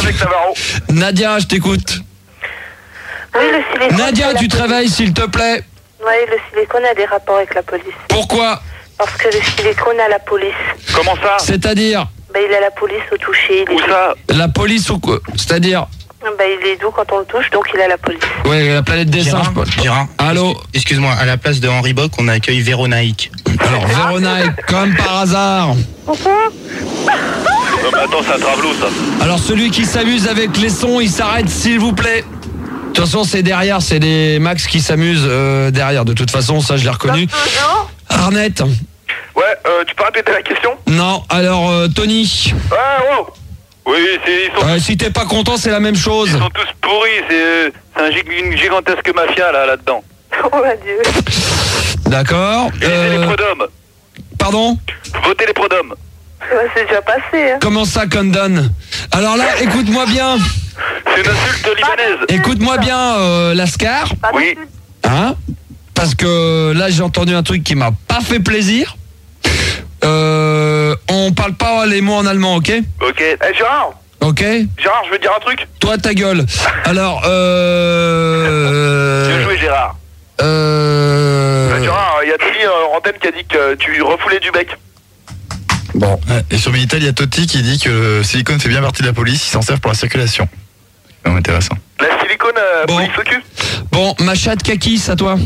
avec Navarro. Nadia, je t'écoute. Oui, le silicone. Nadia, tu te réveilles, s'il te plaît. Oui, le silicone a des rapports avec la police. Pourquoi? Parce que le silicone a la police. Comment ça? C'est-à-dire? Il a la police au toucher. Où ça? La police ou quoi? C'est-à-dire? Il est doux quand on le touche, donc il a la police. Oui, la planète des singes. Gérard. Allô? Excuse-moi, à la place de Henri Bock, on accueille Véronaïque. Alors, Véronique, comme par hasard. Pourquoi? Non mais attends, c'est un travelot ça. Alors, celui qui s'amuse avec les sons, il s'arrête, s'il vous plaît. De toute façon, c'est derrière, c'est des Max qui s'amusent derrière. De toute façon, ça, je l'ai reconnu. Arnette. Ouais, tu peux répéter la question? Non, alors, Tony. Ouais, wow. Oui, ils sont, Si t'es pas content, c'est la même chose. ils sont tous pourris, c'est une gigantesque mafia là-dedans. Oh mon Dieu. D'accord. Lisez les prodhomes. Pardon? Votez les prodhomes. C'est déjà passé. Hein. Comment ça, Condon? Alors là, écoute-moi bien. C'est une insulte libanaise. Écoute-moi bien, Lascar. Pas Oui. d'insulte. Hein? Parce que là, j'ai entendu un truc qui m'a pas fait plaisir. On parle pas les mots en allemand, ok? Ok. Eh Gérard, Ok? Gérard, je veux te dire un truc. Toi, ta gueule. Alors, Bien joué Gérard. Gérard, il y a Tony en antenne qui a dit que tu refoulais du bec. Bon. Et sur Minitel, il y a Totti qui dit que le silicone fait bien partie de la police, ils s'en servent pour la circulation. C'est vraiment intéressant. La silicone Bon. police au cul. Bon, ma chatte kakis, à toi.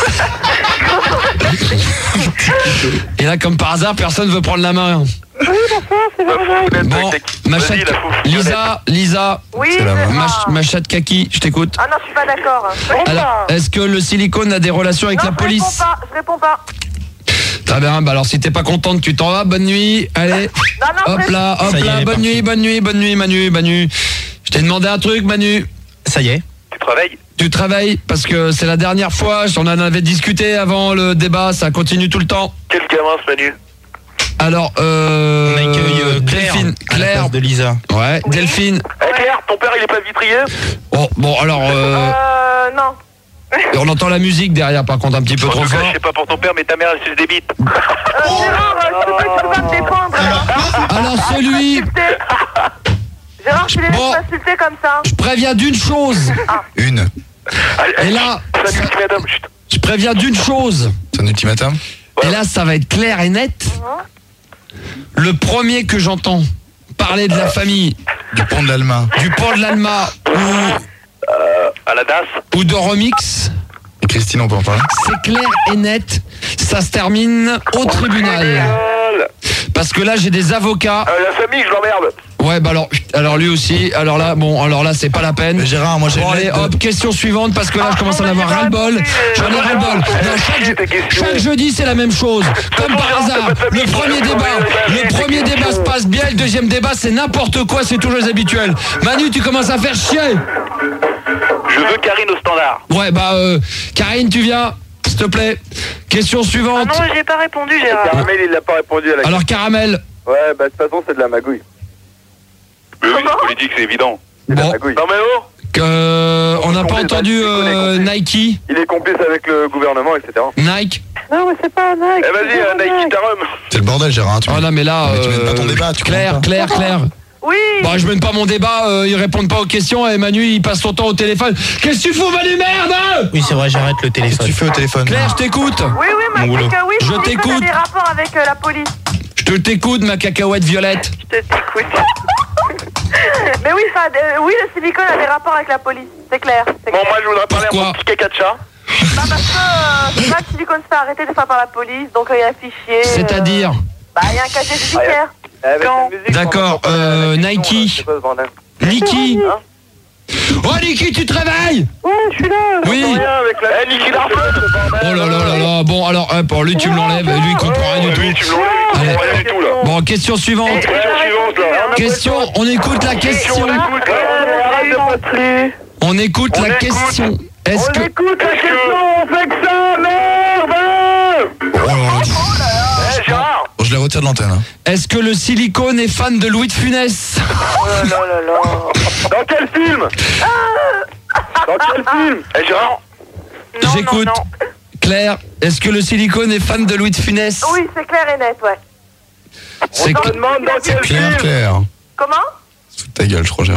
Et là, comme par hasard, personne veut prendre la main. Oui, d'accord, c'est La vrai. foufounette Bon, avec ma Vas-y, chatte... la foufounette. Lisa, Oui, C'est la main. ma chatte kaki, je t'écoute. Ah non, je suis pas d'accord. Alors, est-ce que le silicone a des relations avec la police? Je réponds pas. Très bien, bah alors si t'es pas contente, tu t'en vas, bonne nuit, allez. Non, Hop là, Ça y est, elle est bonne nuit, Manu. Je t'ai demandé un truc, Manu. Ça y est. Tu travailles? Tu travailles parce que c'est la dernière fois, on en avait discuté avant le débat, ça continue tout le temps. Quel gamin ce Manu? Alors, On accueille Delphine, à la place de Lisa. Ouais, Oui. Delphine. Eh Claire, ton père il est pas vitrier? Bon alors, Non. on entend la musique derrière par contre un petit peu En trop tout cas, fort. je sais pas pour ton père, mais ta mère elle suce des bites. Gérard, tu peux pas me défendre. Alors celui, Gérard, tu les laisses Bon. m'insulter comme ça. je préviens d'une chose. Une. Et là, C'est un ultimatum. Chut. je préviens d'une chose. C'est un ultimatum. Et là, ça va être clair et net. Le premier que j'entends parler de la famille, Du pont de l'Alma. du port de l'Alma À la DAS. ou de Remix, Et Christine, on peut en parler. c'est clair et net. Ça se termine au tribunal. Parce que là, j'ai des avocats. La famille, je l'emmerde. Ouais, bah alors lui aussi. Alors là, c'est pas la peine. Mais Gérard, moi j'ai Bon, une allez, lettre de- hop, question suivante, parce que là, je commence à en avoir ras-le-bol. J'en ai ras-le-bol. Non, chaque jeudi, c'est la même chose. Comme par hasard, le premier débat se passe bien, le deuxième débat, c'est n'importe quoi, c'est toujours les habituels. Manu, tu commences à faire chier. Je veux Karine au standard. Ouais, bah, Karine, tu viens, s'il te plaît. Question suivante. Ah non, j'ai pas répondu, Gérard. Caramel, il n'a pas répondu à la question. Alors, Caramel. Ouais, bah de toute façon, c'est de la magouille. Oui, politique, c'est évident. Bon, Non mais oh, on n'a pas entendu Nike. il est complice avec le gouvernement, etc. Nike. Non, mais c'est pas un mec. Eh vas-y, Nike, ta rhum. C'est le bordel, Gérard. hein, tu Oh là, mais là. Mais tu mènes pas ton débat, tu Claire. Oui. Bah, je mène pas mon débat, ils répondent pas aux questions et Manu il passe son temps au téléphone. Qu'est-ce que tu fous, Manu, merde? Oui, c'est vrai, j'arrête le Qu'est-ce que téléphone. tu fais au téléphone? Claire, je t'écoute. Oui, mais Mon c'est boulot. que oui, Je le silicone t'écoute. a des rapports avec la police. Je t'écoute, ma cacahuète violette. Je t'écoute. Mais oui, oui, le silicone a des rapports avec la police. C'est clair. Bon, moi je voudrais parler à Pourquoi mon petit caca de chat. Bah parce que c'est pas que le silicone se fait arrêter des fois par la police, donc il y a un fichier. C'est-à-dire Bah il y a un casier judiciaire. D'accord, Nike. Niki. Oh, Niki, tu te réveilles? Ouais, je suis là. Oui. Eh, Niki Larson. Oh là là là là. Bon, alors, pour lui, tu me l'enlèves. Lui, il comprend rien du Oui, tout. tu me l'enlèves, il Allez. comprend rien du tout là. Bon, question suivante. Question suivante là. Question, on écoute la question. Écoute, arrête de plus. On écoute On la écoute. question. Est-ce que. écoute la question, on fait que ça, merde. Oh là là. Eh, Gérard. Bon, je les retire de l'antenne. hein. Est-ce que le silicone est fan de Louis de Funès? Oh là là là. Dans quel film? Dans quel film? Eh, Gérard. Non, J'écoute. non, non. Claire, est-ce que le silicone est fan de Louis de Funès? Oui, c'est clair et net, ouais. C'est On te demande dans quel Claire, film? Claire. Comment? Sous ta gueule, je crois, Gérard. Dans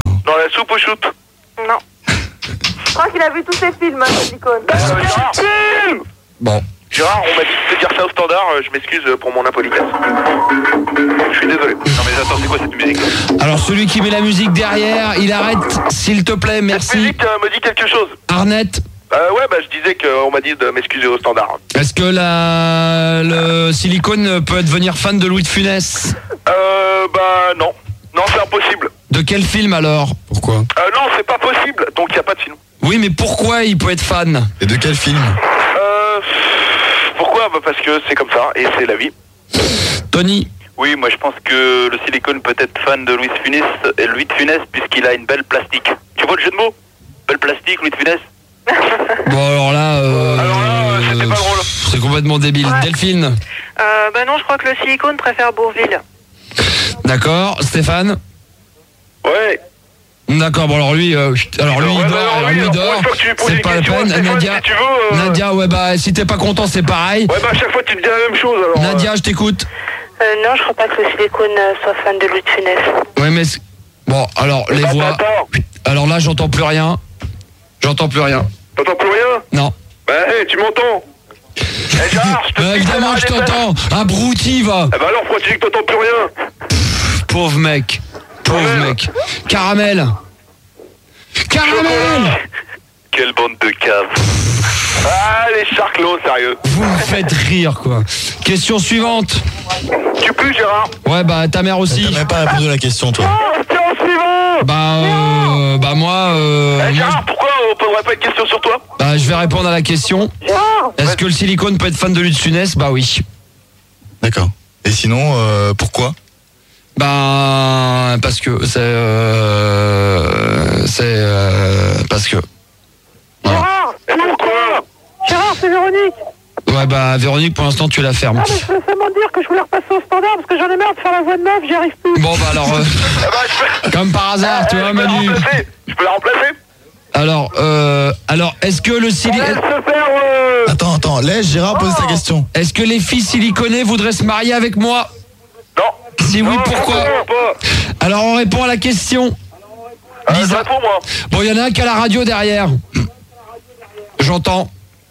Soupe ou shoot? Non. Je crois qu'il a vu tous ses films, hein, Silicone. Gérard, Bon. Gérard, on m'a dit de te dire ça au standard, je m'excuse pour mon impolitesse. Je suis désolé. Non mais attends, c'est quoi cette musique? Alors celui qui met la musique derrière, il arrête, s'il te plaît, Cette merci. musique me dit quelque chose. Arnett, Ouais, bah je disais qu'on m'a dit de m'excuser au standard. est-ce que le Silicone peut devenir fan de Louis de Funès? Bah non. Non, c'est impossible. De quel film alors? Pourquoi? Non, c'est pas possible, donc il n'y a pas de film. Oui, mais pourquoi il peut être fan? Et de quel film? Pourquoi? Bah parce que c'est comme ça, et c'est la vie. Tony? Oui, moi je pense que le Silicone peut être fan de Louis de Funès puisqu'il a une belle plastique. Tu vois le jeu de mots? Belle plastique, Louis de Funès? Bon alors là, c'était pas drôle. c'est complètement débile. Ouais. Delphine? Bah non, je crois que le Silicone préfère Bourville. D'accord. Stéphane? Ouais. D'accord, bon alors lui, il dort, c'est pas la peine. Nadia, Nadia, ouais bah si t'es pas content c'est pareil. Ouais bah à chaque fois tu me dis la même chose alors. Nadia, je t'écoute. Non, je crois pas que le Silicone soit fan de Louis de Funès. Ouais mais bon alors les voix. Attends. Alors là j'entends plus rien. J'entends plus rien. T'entends plus rien? Non. Bah hey, tu m'entends? Gérard, je te dis Évidemment je t'entends. Abruti va. Eh bah alors pourquoi tu dis que t'entends plus rien? Pauvre mec. Pauvre mec. Caramel. Caramel. Quelle bande de caves. Ah les charclos, sérieux. Vous me faites rire quoi. Question suivante. Tu pues Gérard? Ouais bah ta mère aussi. T'as même pas répondu à la question, toi. Question suivante. Bah moi, Gérard, pourquoi on poserait pas une question sur toi? bah je vais répondre à la question. Est-ce que le Silicone peut être fan de Louis de Funès? Bah oui. D'accord. Et sinon, pourquoi? Bah parce que parce que. Voilà. Gérard! Et pourquoi? Gérard, c'est Véronique! Ouais bah Véronique pour l'instant tu la fermes. Ah, mais je voulais seulement dire que je voulais repasser au standard parce que j'en ai marre de faire la voix de meuf, j'y arrive plus. Bon bah alors Eh bah je peux... comme par hasard tu vois je peux la Manu. remplacer. Je peux la remplacer? Alors est-ce que le Laisse Silicone. se faire Attends, laisse Gérard poser sa question. Est-ce que les filles siliconées voudraient se marier avec moi? Non. Si oui, Non, pourquoi? pas. Alors on répond à la question. Lisa. Réponds moi. Bon, il y en a un qui a la radio derrière. J'entends.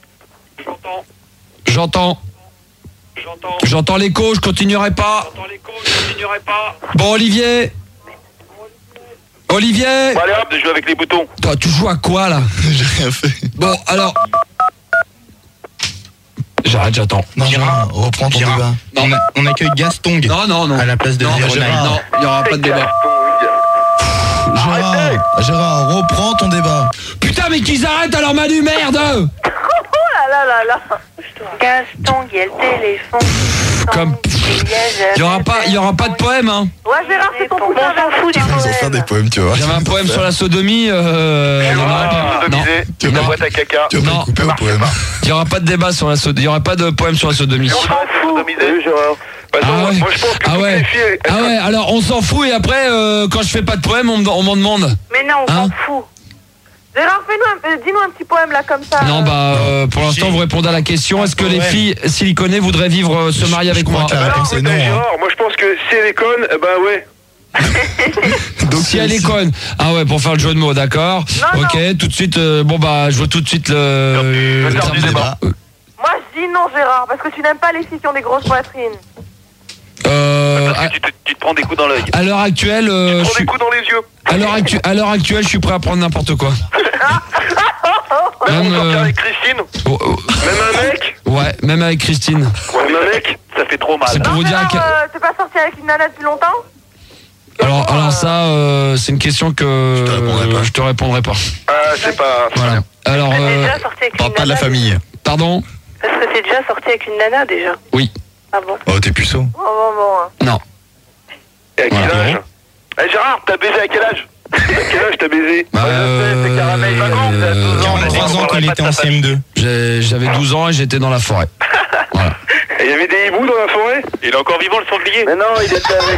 J'entends l'écho, je continuerai pas. Bon, Olivier. Bon allez hop, De jouer avec les boutons. Toi, tu joues à quoi là? J'ai rien fait. Bon, alors. J'arrête, j'attends. Non, Gérard, reprends ton Gérard. débat. On accueille Gastong Non. à la place de Non, Véronèse. non, il n'y aura pas de débat. Gérard, reprends ton débat. Putain, mais qu'ils arrêtent alors, Manu, merde! Oh là là. Gaston, il y a le téléphone. Comme. Il y aura pas de poème, hein. Ouais, Gérard, c'est ton poussin vers fou, Ils vont faire des poèmes, tu vois. J'avais un poème sur la sodomie. Il y en aura pas. Non. Tu Non. la boîte à caca. Tu vas pas Non. le couper au poème. Il n'y aura pas de débat sur la sodomie. Il n'y aura pas de poème sur la sodomie. On s'en fout. Salut Gérard. Bah, Ah non, ouais. moi je pense que Ah toutes ouais. les filles, elles- Ah ouais, alors on s'en fout et après, quand je fais pas de poème, on m'en demande. Mais non, on Hein s'en fout. Gérard, dis-nous un petit poème là comme ça. Non, bah, pour l'instant, vous répondez à la question. Est-ce que les filles siliconées voudraient vivre, se marier avec moi? crois que la Alors, réponse est non. écoutez, hein. Gérard, moi je pense que si elle est conne, bah ouais. Donc, Si elle est conne. Ah ouais, pour faire le jeu de mots, d'accord. Non, Ok, tout de suite, bon bah, je vois tout de suite le Le terme du du débat. débat. Moi je dis non, Gérard, parce que tu n'aimes pas les filles qui ont des grosses poitrines. Parce que tu te prends des coups dans l'œil. À l'heure actuelle, je Prends suis- des coups dans les yeux. à l'heure actuelle, je suis prêt à prendre n'importe quoi. Même Même, sortir avec Christine. Même un mec. ouais, même avec Christine. Même un mec. Ça fait trop mal. C'est pour Non, vous dire Gérard, que. t'es pas sorti avec une nana depuis longtemps? Alors ça, c'est une question que je te répondrai pas. C'est pas. Voilà. Alors, T'es déjà sorti avec parle une pas de la nana, famille. pardon? Parce que t'es déjà sorti avec une nana déjà. Oui. Ah bon? Oh, t'es puceau. Bon. Non. Et à quel Voilà. âge? Eh Gérard, t'as baisé à quel âge? À quel âge t'as baisé? Bah, c'est Caramel 5 ans, t'as 12 ans. 3 ans quand il était en CM2. J'avais 12 ans et j'étais dans la forêt. Voilà. Et il y avait des hiboux dans la forêt? Il est encore vivant le sanglier. Mais non, il était avec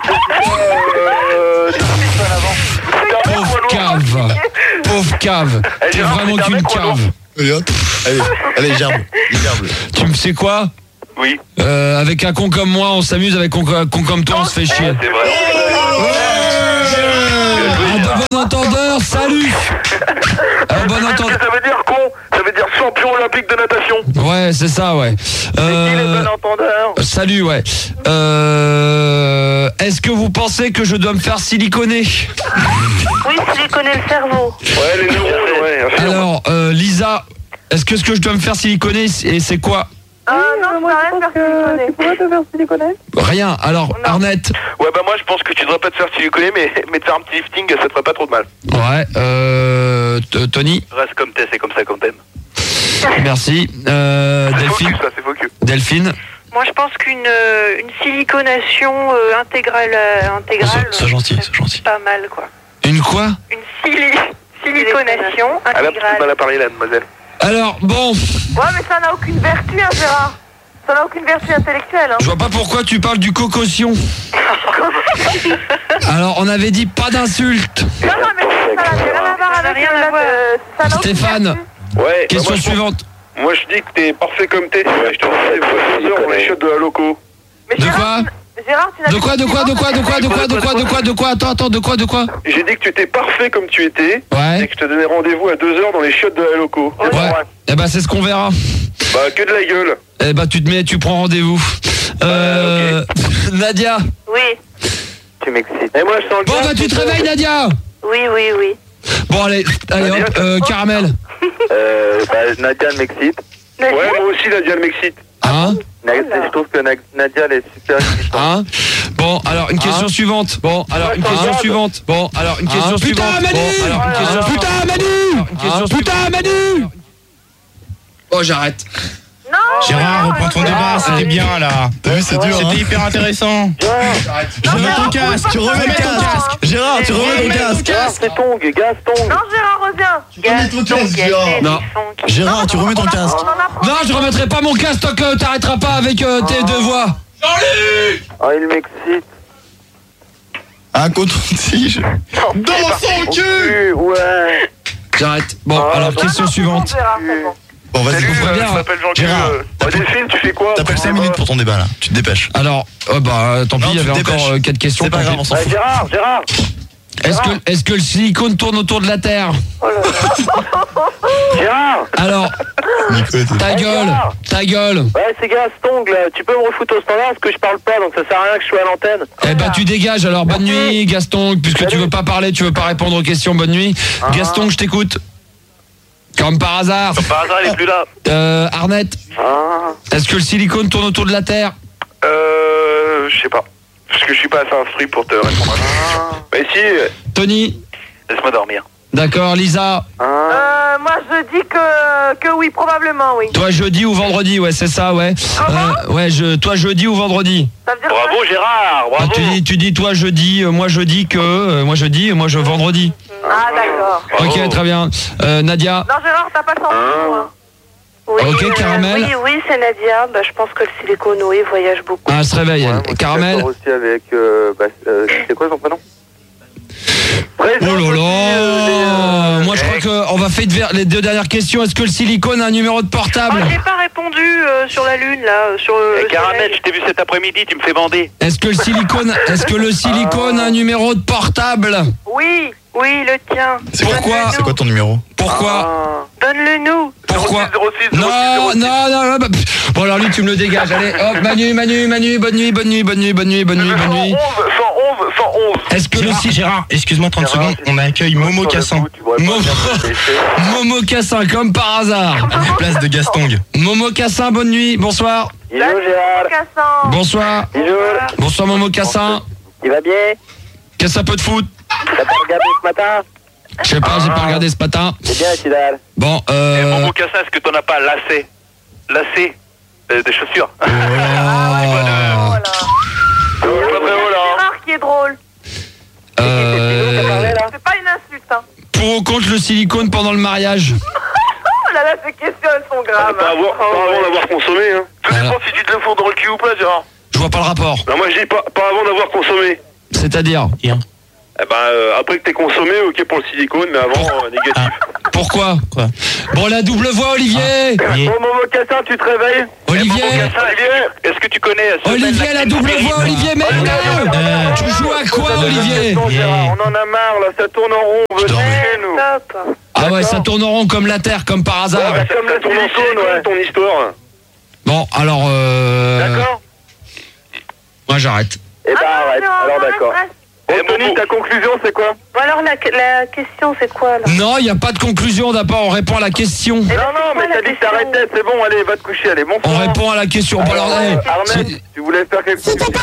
Pauvre cave. Pauvre cave. Eh, T'es Gérard, vraiment c'est un qu'une mec ou un cave. Allez, hop. Allez, gerbe. Gerbe. Tu me sais quoi? Oui, Avec un con comme moi, on s'amuse. Avec un con comme toi, on se fait chier. c'est vrai. À de bonnes entendeur, salut. Bon entendeur. Ça veut dire con, ça veut dire champion olympique de natation. Ouais, c'est ça, ouais. C'est qui les bon entendeurs? Salut, ouais. Est-ce que vous pensez que je dois me faire siliconer? Oui, siliconer le cerveau. Ouais, les neurones, ouais. Alors, Lisa, est-ce que ce que je dois me faire siliconer, et c'est quoi? Non, moi je pense que... Tu pourrais te faire siliconer? Rien. Alors, Arnett. Ouais, bah moi je pense que tu devrais pas te faire siliconer, mais te faire un petit lifting, ça te ferait pas trop de mal. Ouais, Tony. Reste comme t'es, c'est comme ça qu'on t'aime. Merci. Delphine. Focus, ça, c'est focus. Delphine. Moi je pense qu'une siliconation intégrale, C'est gentil, c'est gentil. pas mal quoi. Une quoi? Une siliconation Elle a beaucoup de mal à parler, la demoiselle. Alors, bon, Ouais, mais ça n'a aucune vertu, hein, Gérard. Ça n'a aucune vertu intellectuelle, hein. je vois pas pourquoi tu parles du cocossion. Alors, on avait dit pas d'insultes. Non, mais ça n'a rien à voir avec ça n'a aucune Stéphane. vertu. Ouais, Question suivante. moi je dis que t'es parfait comme t'es. Je te dis des fois 2 heures dans les chiottes de la loco. Mais De quoi? Gérard, tu n'as De quoi? Attends, de quoi? J'ai dit que tu étais parfait comme tu étais. Ouais. Et que je te donnais rendez-vous à 2 heures dans les chiottes de la loco. Ouais. Eh ben, c'est ce qu'on verra. Bah, que de la gueule. Eh ben, tu prends rendez-vous. Nadia. Oui. Tu m'excites. Et moi je sens le Bon, bah, tu te réveilles, Nadia. Oui. Bon, allez hop, Caramel. Nadia m'excite. Ouais, moi aussi Nadia elle m'excite. Hein? Je trouve que Nadia, elle est super excitante. Hein? Bon, alors une question suivante. Putain, Manu! Oh, j'arrête. Non. Gérard, reprends ton débat, c'était bien là. T'as vu, c'est dur, hein. C'était hyper intéressant. Remets ton casque. Tu remets ton casque. Gérard, tu remets ton casque. Gaston. Non, Gérard, reviens. remets ton casque, Gérard. Non. Gérard, tu remets ton casque. Non, je remettrai pas mon casque tant que t'arrêteras pas avec tes deux voix. Oh, il m'excite. Un coton-tige. Dans son cul. Ouais. J'arrête. Bon, alors question suivante. Bon, vas-y, Salut, coupe-toi. je m'appelle Jean-Claude. Gérard, Delphine, tu fais quoi? T'appelles 5 minutes pour ton débat là. Tu te dépêches. Alors, tant pis, Non, il y tu avait te encore dépêches. 4 questions. C'est pas grave, on s'en fout. Gérard. Est-ce que le silicone tourne autour de la Terre? Gérard. Alors, Nico, ta gueule. Ouais, c'est Gaston, là. Tu peux me refoutre au standard parce que je parle pas, donc ça sert à rien que je sois à l'antenne. Eh ben, tu dégages. Alors, bonne nuit, Gaston. Puisque tu veux pas parler, tu veux pas répondre aux questions, bonne nuit. Gaston, je t'écoute. Comme par hasard. Par hasard, il est plus là. Arnett, est-ce que le silicone tourne autour de la Terre? Je sais pas. Parce que je suis pas assez instruit pour te répondre à ça. Mais si. Tony? Laisse-moi dormir. D'accord, Lisa? Moi, je dis que oui, probablement, oui. Toi, jeudi ou vendredi, ouais, c'est ça, ouais. Toi, jeudi ou vendredi? Ça veut dire Bravo, Gérard. Bravo. Tu dis toi jeudi, moi je dis que, moi je vendredi. Ah, d'accord. Ok, très bien. Nadia? Non, Gérard, t'as pas le temps. Hein. Oui, Ok, Caramel. Oui, c'est Nadia. Je pense que le silicone, oui, voyage beaucoup. Ah, elle se réveille, elle. Caramel? Aussi avec. C'est quoi son prénom? Oh là là. Moi je crois qu'on va faire les 2 dernières questions. Est-ce que le silicone a un numéro de portable? J'ai pas répondu sur la Lune, là, sur Caramel, je t'ai vu cet après-midi, tu me fais bander. Est-ce que le silicone a un numéro de portable? Oui, le tien. Pourquoi? C'est quoi ton numéro? Pourquoi? Donne-le nous. Pourquoi? 06, Non. Bon alors lui tu me le dégages. Allez, hop, Manu, bonne nuit. 111. Est-ce que le Gérard, excuse-moi 30 secondes, on accueille Momo Cassin. Momo Cassin, comme par hasard. À la place de Gastong. Momo Cassin, bonne nuit, bonsoir. Bisous, Gérard. Bonsoir. Bisous. Bonsoir Momo Cassin. Il va bien? Qu'est-ce que ça peut te foutre? T'as pas regardé ce matin? Je sais pas, j'ai pas regardé ce matin. C'est bien, Tidal. Bon, Momo Cassin, est-ce que t'en as pas lacé des chaussures? C'est Gérard qui est drôle. C'est pas une insulte, hein. pour ou contre le silicone pendant le mariage? Oh là là, ces questions, elles sont graves. Pas avant d'avoir consommé, hein. Tout Alors. dépend si tu te le fous dans le cul ou pas, Gérard. Je vois pas le rapport. Non, moi je dis pas avant d'avoir consommé. C'est-à-dire? Eh ben, après que t'aies consommé, ok pour le silicone, mais avant, négatif. Pourquoi? Quoi? Bon, la double voix, Olivier. Oui. Bon, mon mocassin, tu te réveilles? Olivier. Est-ce que tu connais Olivier, la double voix, Olivier, merde. Tu joues à quoi, Olivier? On en a marre, là, ça tourne en rond, on veut chez nous. Stop. Ah ouais, ça tourne en rond comme la Terre, comme par hasard. Ouais, comme le silicone, ouais. Ton histoire. Bon, alors D'accord? moi j'arrête. Eh ben, arrête. non, Alors, non, d'accord. reste. Bon, Tony, ta conclusion, c'est quoi? Bon, alors, la question, c'est quoi, là? Non, il n'y a pas de conclusion, d'abord on répond à la question. Non, non, mais quoi, t'as la dit que t'arrêtais, c'est bon, allez, va te coucher, allez, bon On sang. répond à la question. Bon, alors, Armel, c'est- tu voulais faire quelque chose? Si t'es pas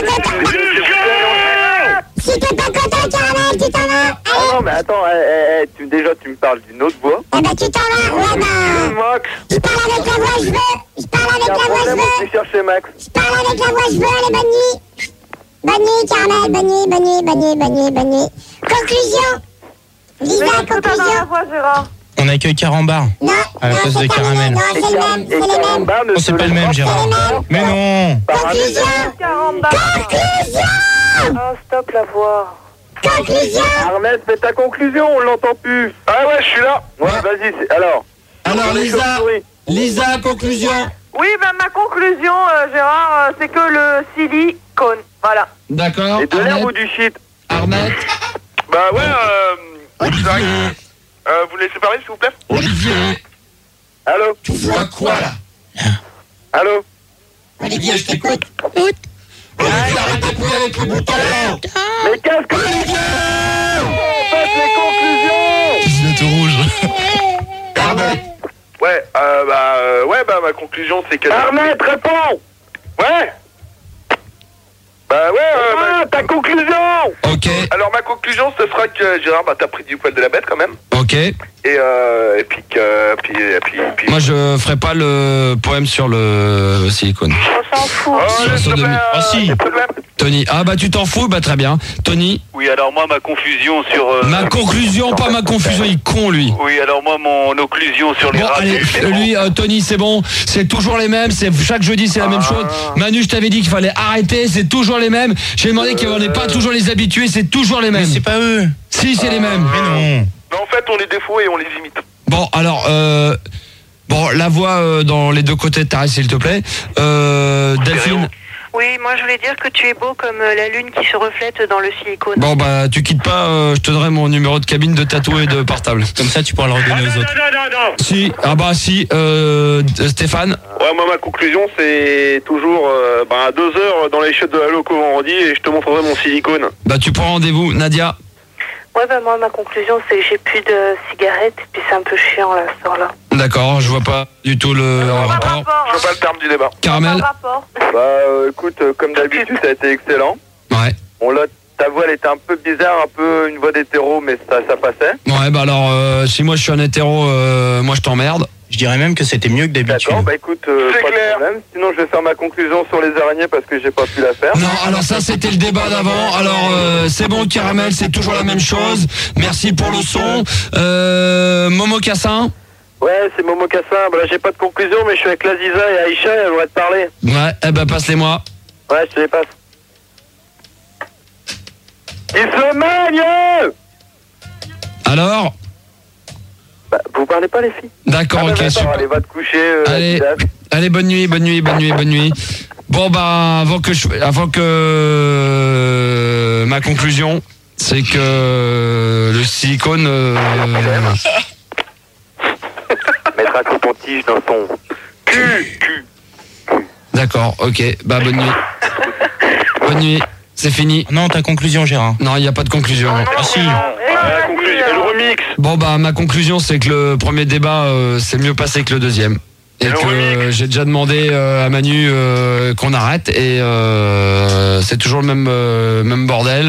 content, Caramel, tu t'en vas. Oh non, mais attends, déjà, tu me parles d'une autre voix. Eh ben, tu t'en vas. Ouais, bah. Max, Je parle avec la voix, je veux. Je parle avec il y a la un voix, je problème, on veux. peut chercher Max. Je parle avec la voix, je veux. Allez, bonne nuit. Bonne nuit, Caramel. Bonne nuit, bonne nuit, bonne nuit, bonne nuit, bonne nuit. Conclusion. Lisa, Mais tout dans la conclusion. voix, Gérard. On accueille Carambar. Non, À la non, place c'est de pas le Caramel. même. Non, c'est le même, c'est les mêmes. Oh, c'est pas le même, Gérard. Mais non. Conclusion. Caramba. Conclusion. Oh, stop la voix. Conclusion. Armel, fais ta conclusion, on l'entend plus. Ah ouais, je suis là. Ouais, vas-y, alors. Alors, Lisa, conclusion. Oui, ben ma conclusion, Gérard, c'est que le silicone. Voilà. D'accord. Et de l'herbe ou du shit? Arnett. Bah ouais, Olivier. vous laissez parler, s'il vous plaît? Olivier. Allô? Tu vois quoi là? Allô? Olivier, je t'écoute. Olivier, arrête d'appuyer avec le bouton. Mais qu'est-ce que tu fais? Faites les conclusions! Je tout rouge. Ouais, ma conclusion, c'est que... Arnett, réponds! Ouais? Bah ouais, ta conclusion! Ok, Alors ma conclusion, ce sera que Gérard, t'as pris du poil de la bête quand même. ok. Et puis Moi, je ferai pas le poème sur le silicone. On s'en fout. Sur sodomie. Oh, si. Tony. Ah bah tu t'en fous, bah très bien. Tony. Oui, alors moi, ma confusion sur... Ma conclusion, pas ma confusion, il est con lui. Oui, alors moi, mon occlusion sur les Bon, allez, radios. lui, Tony, c'est bon. C'est toujours les mêmes. C'est chaque jeudi, c'est la même chose. Manu, je t'avais dit qu'il fallait arrêter. C'est toujours les mêmes. J'ai demandé qu'on n'est pas toujours les habitués. C'est toujours les Mais mêmes. c'est pas eux. Si, c'est les mêmes. Mais non. Mais en fait, on les défaut et on les imite. Bon, alors, bon, la voix dans les deux côtés de ta s'il te plaît. Delphine. Oui, moi je voulais dire que tu es beau comme la lune qui se reflète dans le silicone. Bon, bah, tu quittes pas. Je te donnerai mon numéro de cabine, de tatou et de portable. Comme ça, tu pourras le redonner aux autres. Non. Si, ah bah si, Stéphane. Ouais, moi, ma conclusion, c'est toujours à 2h dans les chiottes de la loco vendredi et je te montrerai mon silicone. Bah tu prends rendez-vous, Nadia. Ouais, bah moi ma conclusion c'est que j'ai plus de cigarettes et puis c'est un peu chiant là, ce soir-là. D'accord, je vois pas du tout le rapport. Je vois pas le terme du débat. Caramel. Rapport. Écoute, comme d'habitude, ça a été excellent. Ouais. Bon, là, ta voix, elle était un peu bizarre, un peu une voix d'hétéro, mais ça passait. Ouais, bah alors, si moi je suis un hétéro, moi je t'emmerde. Je dirais même que c'était mieux que d'habitude. D'accord, bah écoute, pas de problème. Sinon, je vais faire ma conclusion sur les araignées parce que j'ai pas pu la faire. Non, alors ça c'était le débat d'avant. Alors c'est bon, Caramel, c'est toujours la même chose. Merci pour le son. Momo Cassin. Ouais, c'est Momo Cassin. Bah là, j'ai pas de conclusion, mais je suis avec Laziza et Aïcha, elles vont te parler. Ouais, eh ben passe-les-moi. Ouais, je te les passe. Il se mène! Alors. Bah, vous parlez pas, les filles? D'accord, ok, super. Allez, va te coucher. Allez, Laziza. allez, bonne nuit, bonne nuit, bonne nuit, bonne nuit. Bon bah avant que ma conclusion, c'est que le silicone. Mettre un coton-tige dans son cul. D'accord, ok, bah bonne nuit. Bonne nuit, c'est fini. Non, ta conclusion, Gérard. Non, il n'y a pas de conclusion. Ah si. La conclusion, le remix. Bon bah ma conclusion c'est que le premier débat c'est mieux passé que le deuxième. Et que j'ai déjà demandé à Manu qu'on arrête et c'est toujours le même bordel.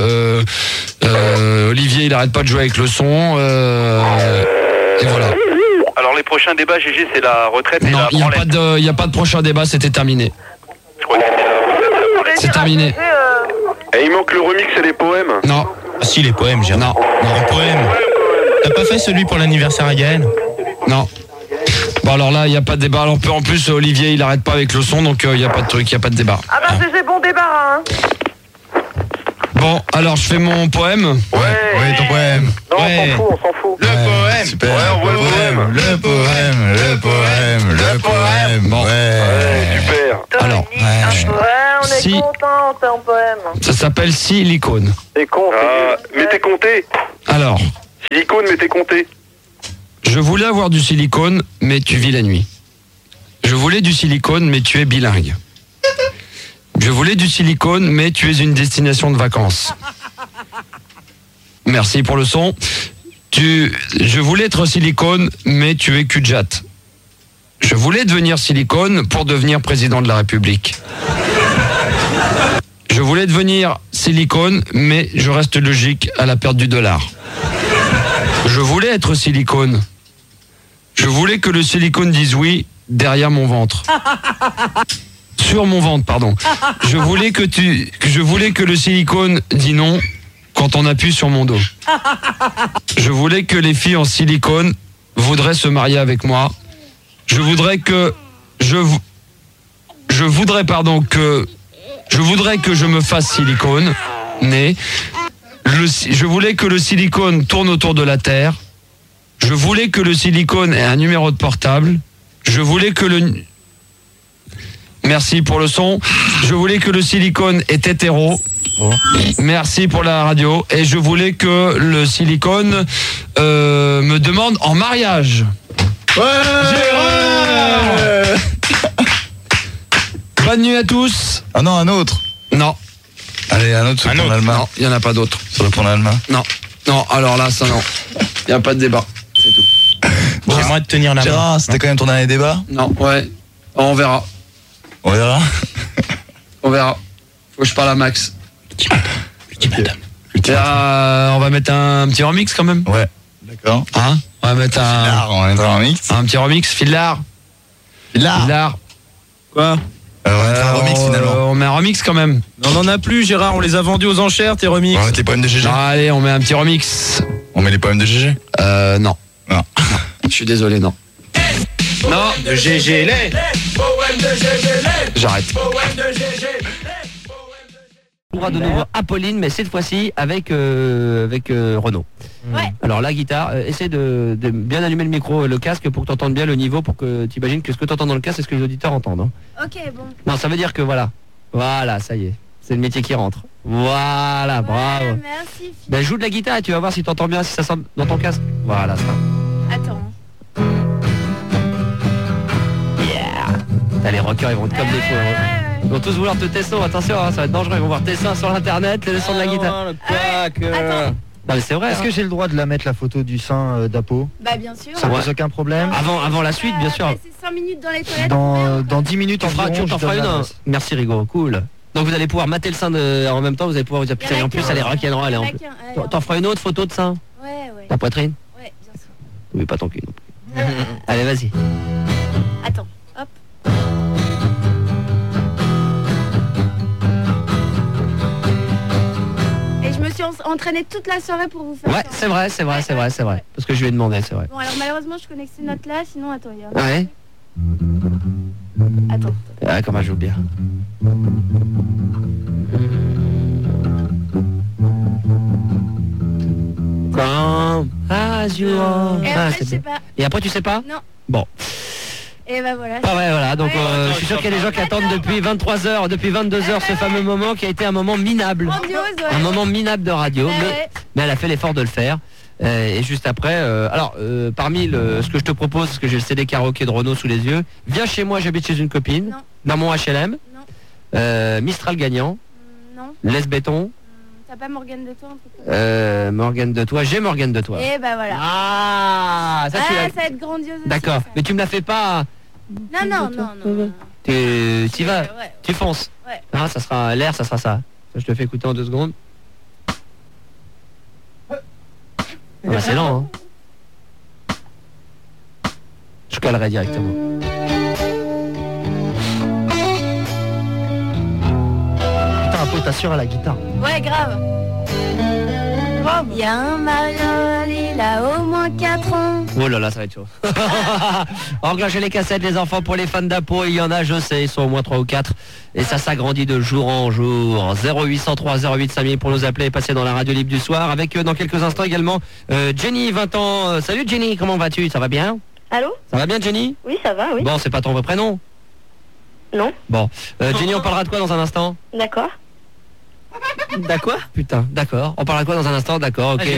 Olivier il arrête pas de jouer avec le son et voilà. Alors les prochains débats, GG, c'est la retraite et Non, la il branlette. n'y a pas de prochain débat, c'était terminé. Je crois que c'était la retraite. C'est terminé. Et il manque le remix et les poèmes. Non, Ah si, les poèmes, Gérard. non, Les poèmes. T'as pas fait celui pour l'anniversaire à Gaël? non. Bon alors là il n'y a pas de débat. Alors en plus Olivier il arrête pas avec le son donc il n'y a pas de truc, il n'y a pas de débat. Ah bah c'est bon débarras, hein. Bon, alors je fais mon poème. Ouais, ton poème. Non, Ouais. on s'en fout. Le poème. Super. Ouais, on voit le poème. Le poème. Bon. Ouais. Super. Alors, On est Si. content, t'es en poème. ça s'appelle silicone. C'est con. Mais t'es compté. Alors, Silicone, mais t'es compté. je voulais avoir du silicone, mais tu vis la nuit. Je voulais du silicone, mais tu es bilingue. Je voulais du silicone, mais tu es une destination de vacances. Merci pour le son. Je voulais être silicone, mais tu es cul-de-jatte. Je voulais devenir silicone pour devenir président de la République. Je voulais devenir silicone, mais je reste logique à la perte du dollar. Je voulais être silicone. Je voulais que le silicone dise oui derrière mon ventre. Sur mon ventre, pardon. Je voulais que le silicone dise non quand on appuie sur mon dos. Je voulais que les filles en silicone voudraient se marier avec moi. Je voudrais que je voudrais que je me fasse silicone, né. Je voulais que le silicone tourne autour de la Terre. Je voulais que le silicone ait un numéro de portable. Je voulais que Merci pour le son. Je voulais que le silicone est hétéro. Merci pour la radio. Et je voulais que le silicone me demande en mariage. Bonne nuit à tous. Ah non, un autre. Non, Allez, un autre sur le pont d'Alma. non, il n'y en a pas d'autres. Sur le pont d'Alma. Non, non, alors là, ça non. Il n'y a pas de débat. C'est tout. J'aimerais te tenir la main. Gérard, c'était quand même ton dernier débat? Non, ouais. On verra. On verra. On verra. Faut que je parle à Max. Petit madame. Et, on va mettre un petit remix quand même. Ouais. D'accord. Hein? On va mettre On est dans un mix. un petit remix. Filard. Filard. Quoi? On va mettre un remix finalement. On met un remix quand même. On n'en a plus, Gérard, on les a vendus aux enchères, tes remix. On va mettre les poèmes de GG. Non, allez, on met un petit remix. On met les poèmes de GG. Non. Non. Je suis désolé, non. Non, De GG les. j'arrête. On aura de nouveau Apolline, mais cette fois-ci avec Renaud. Ouais. Alors la guitare, essaie de bien allumer le micro, le casque pour que tu entendes bien le niveau, pour que tu imagines que ce que tu entends dans le casque, c'est ce que les auditeurs entendent. Hein. Ok, bon. Non, ça veut dire que voilà, ça y est, c'est le métier qui rentre. Voilà, bravo. Ouais, merci. Ben joue de la guitare et tu vas voir si tu entends bien, si ça sonne dans ton casque. Voilà, ça. Attends. Yeah. T'as les rockers, ils vont être comme des fous. Hein. Ils vont tous vouloir te tester, attention, hein, ça va être dangereux, ils vont voir tes seins sur l'internet, le son de la guitare. Attends. Non mais c'est vrai. Est-ce que j'ai le droit de la mettre la photo du sein d'Apo? Bah bien sûr. Ça pose aucun problème. Avant la suite, bien sûr. C'est 5 minutes dans les toilettes. Dans 10 minutes Tu feras, environ, tu t'en je donne feras une. l'adresse. Merci Rigo, cool. Donc vous allez pouvoir mater le sein en même temps, vous allez pouvoir vous appuyer. En plus, elle est rock'n'roll. En plus. T'en feras une autre photo de sein? Ouais. Ta poitrine? Ouais, bien sûr. Oui, pas ton cul non plus. Allez, vas-y. Attends, hop. Et je me suis entraînée toute la soirée pour vous faire Ouais, ça. c'est vrai. Parce que je lui ai demandé, c'est vrai. Bon, alors malheureusement, je connais que ces notes-là, sinon, attends, il y a... Ouais. Attends. Ah, comment elle joue bien. Come as you are. Et Ah, après, c'est je sais bien. pas. Et après, tu sais pas? Non. Bon. Et bah voilà. Ah ouais, voilà. Donc, Ouais. je suis sûr qu'il y a des gens qui attendent depuis 23h, depuis 22h, ce fameux moment qui a été un moment minable. Grandiose, ouais. Un moment minable de radio, Ouais, mais, ouais. mais elle a fait l'effort de le faire. Et juste après, parmi ce que je te propose, parce que j'ai le CD karaoké de Renaud sous les yeux, viens chez moi, j'habite chez une copine, Non. dans mon HLM, Mistral gagnant, Non. laisse béton, T'as pas Morgane de toi, un truc comme ça. Morgane de toi, j'ai Morgane de toi. Et bah voilà. Ah, ça tu l'as- ça va être grandiose aussi, D'accord, ça. mais tu me la fais pas. Non. Tu y vas, Ouais. tu fonces. Ouais. Ah, ça sera l'air, ça sera ça. Ça, je te fais écouter en 2 secondes. Ah bah, c'est lent, hein. Je calerai directement. Putain, Apo, t'assures à la guitare. Ouais, grave. Il y a un mariole, il a au moins 4 ans. Oh là là, ça va être chaud. Engagez les cassettes, les enfants, pour les fans d'Apo. Il y en a, je sais, ils sont au moins 3 ou 4. Et ça s'agrandit de jour en jour. 0803 08 5000 pour nous appeler et passer dans la radio libre du soir. Avec dans quelques instants également Jenny, 20 ans. Salut Jenny, comment vas-tu? Ça va bien? Allô? Ça va bien Jenny? Oui, ça va, oui. Bon, c'est pas ton vrai prénom? Non. Bon, Jenny, on parlera de quoi dans un instant? D'accord. D'accord? Putain, d'accord. On parlera de quoi dans un instant? D'accord, ok.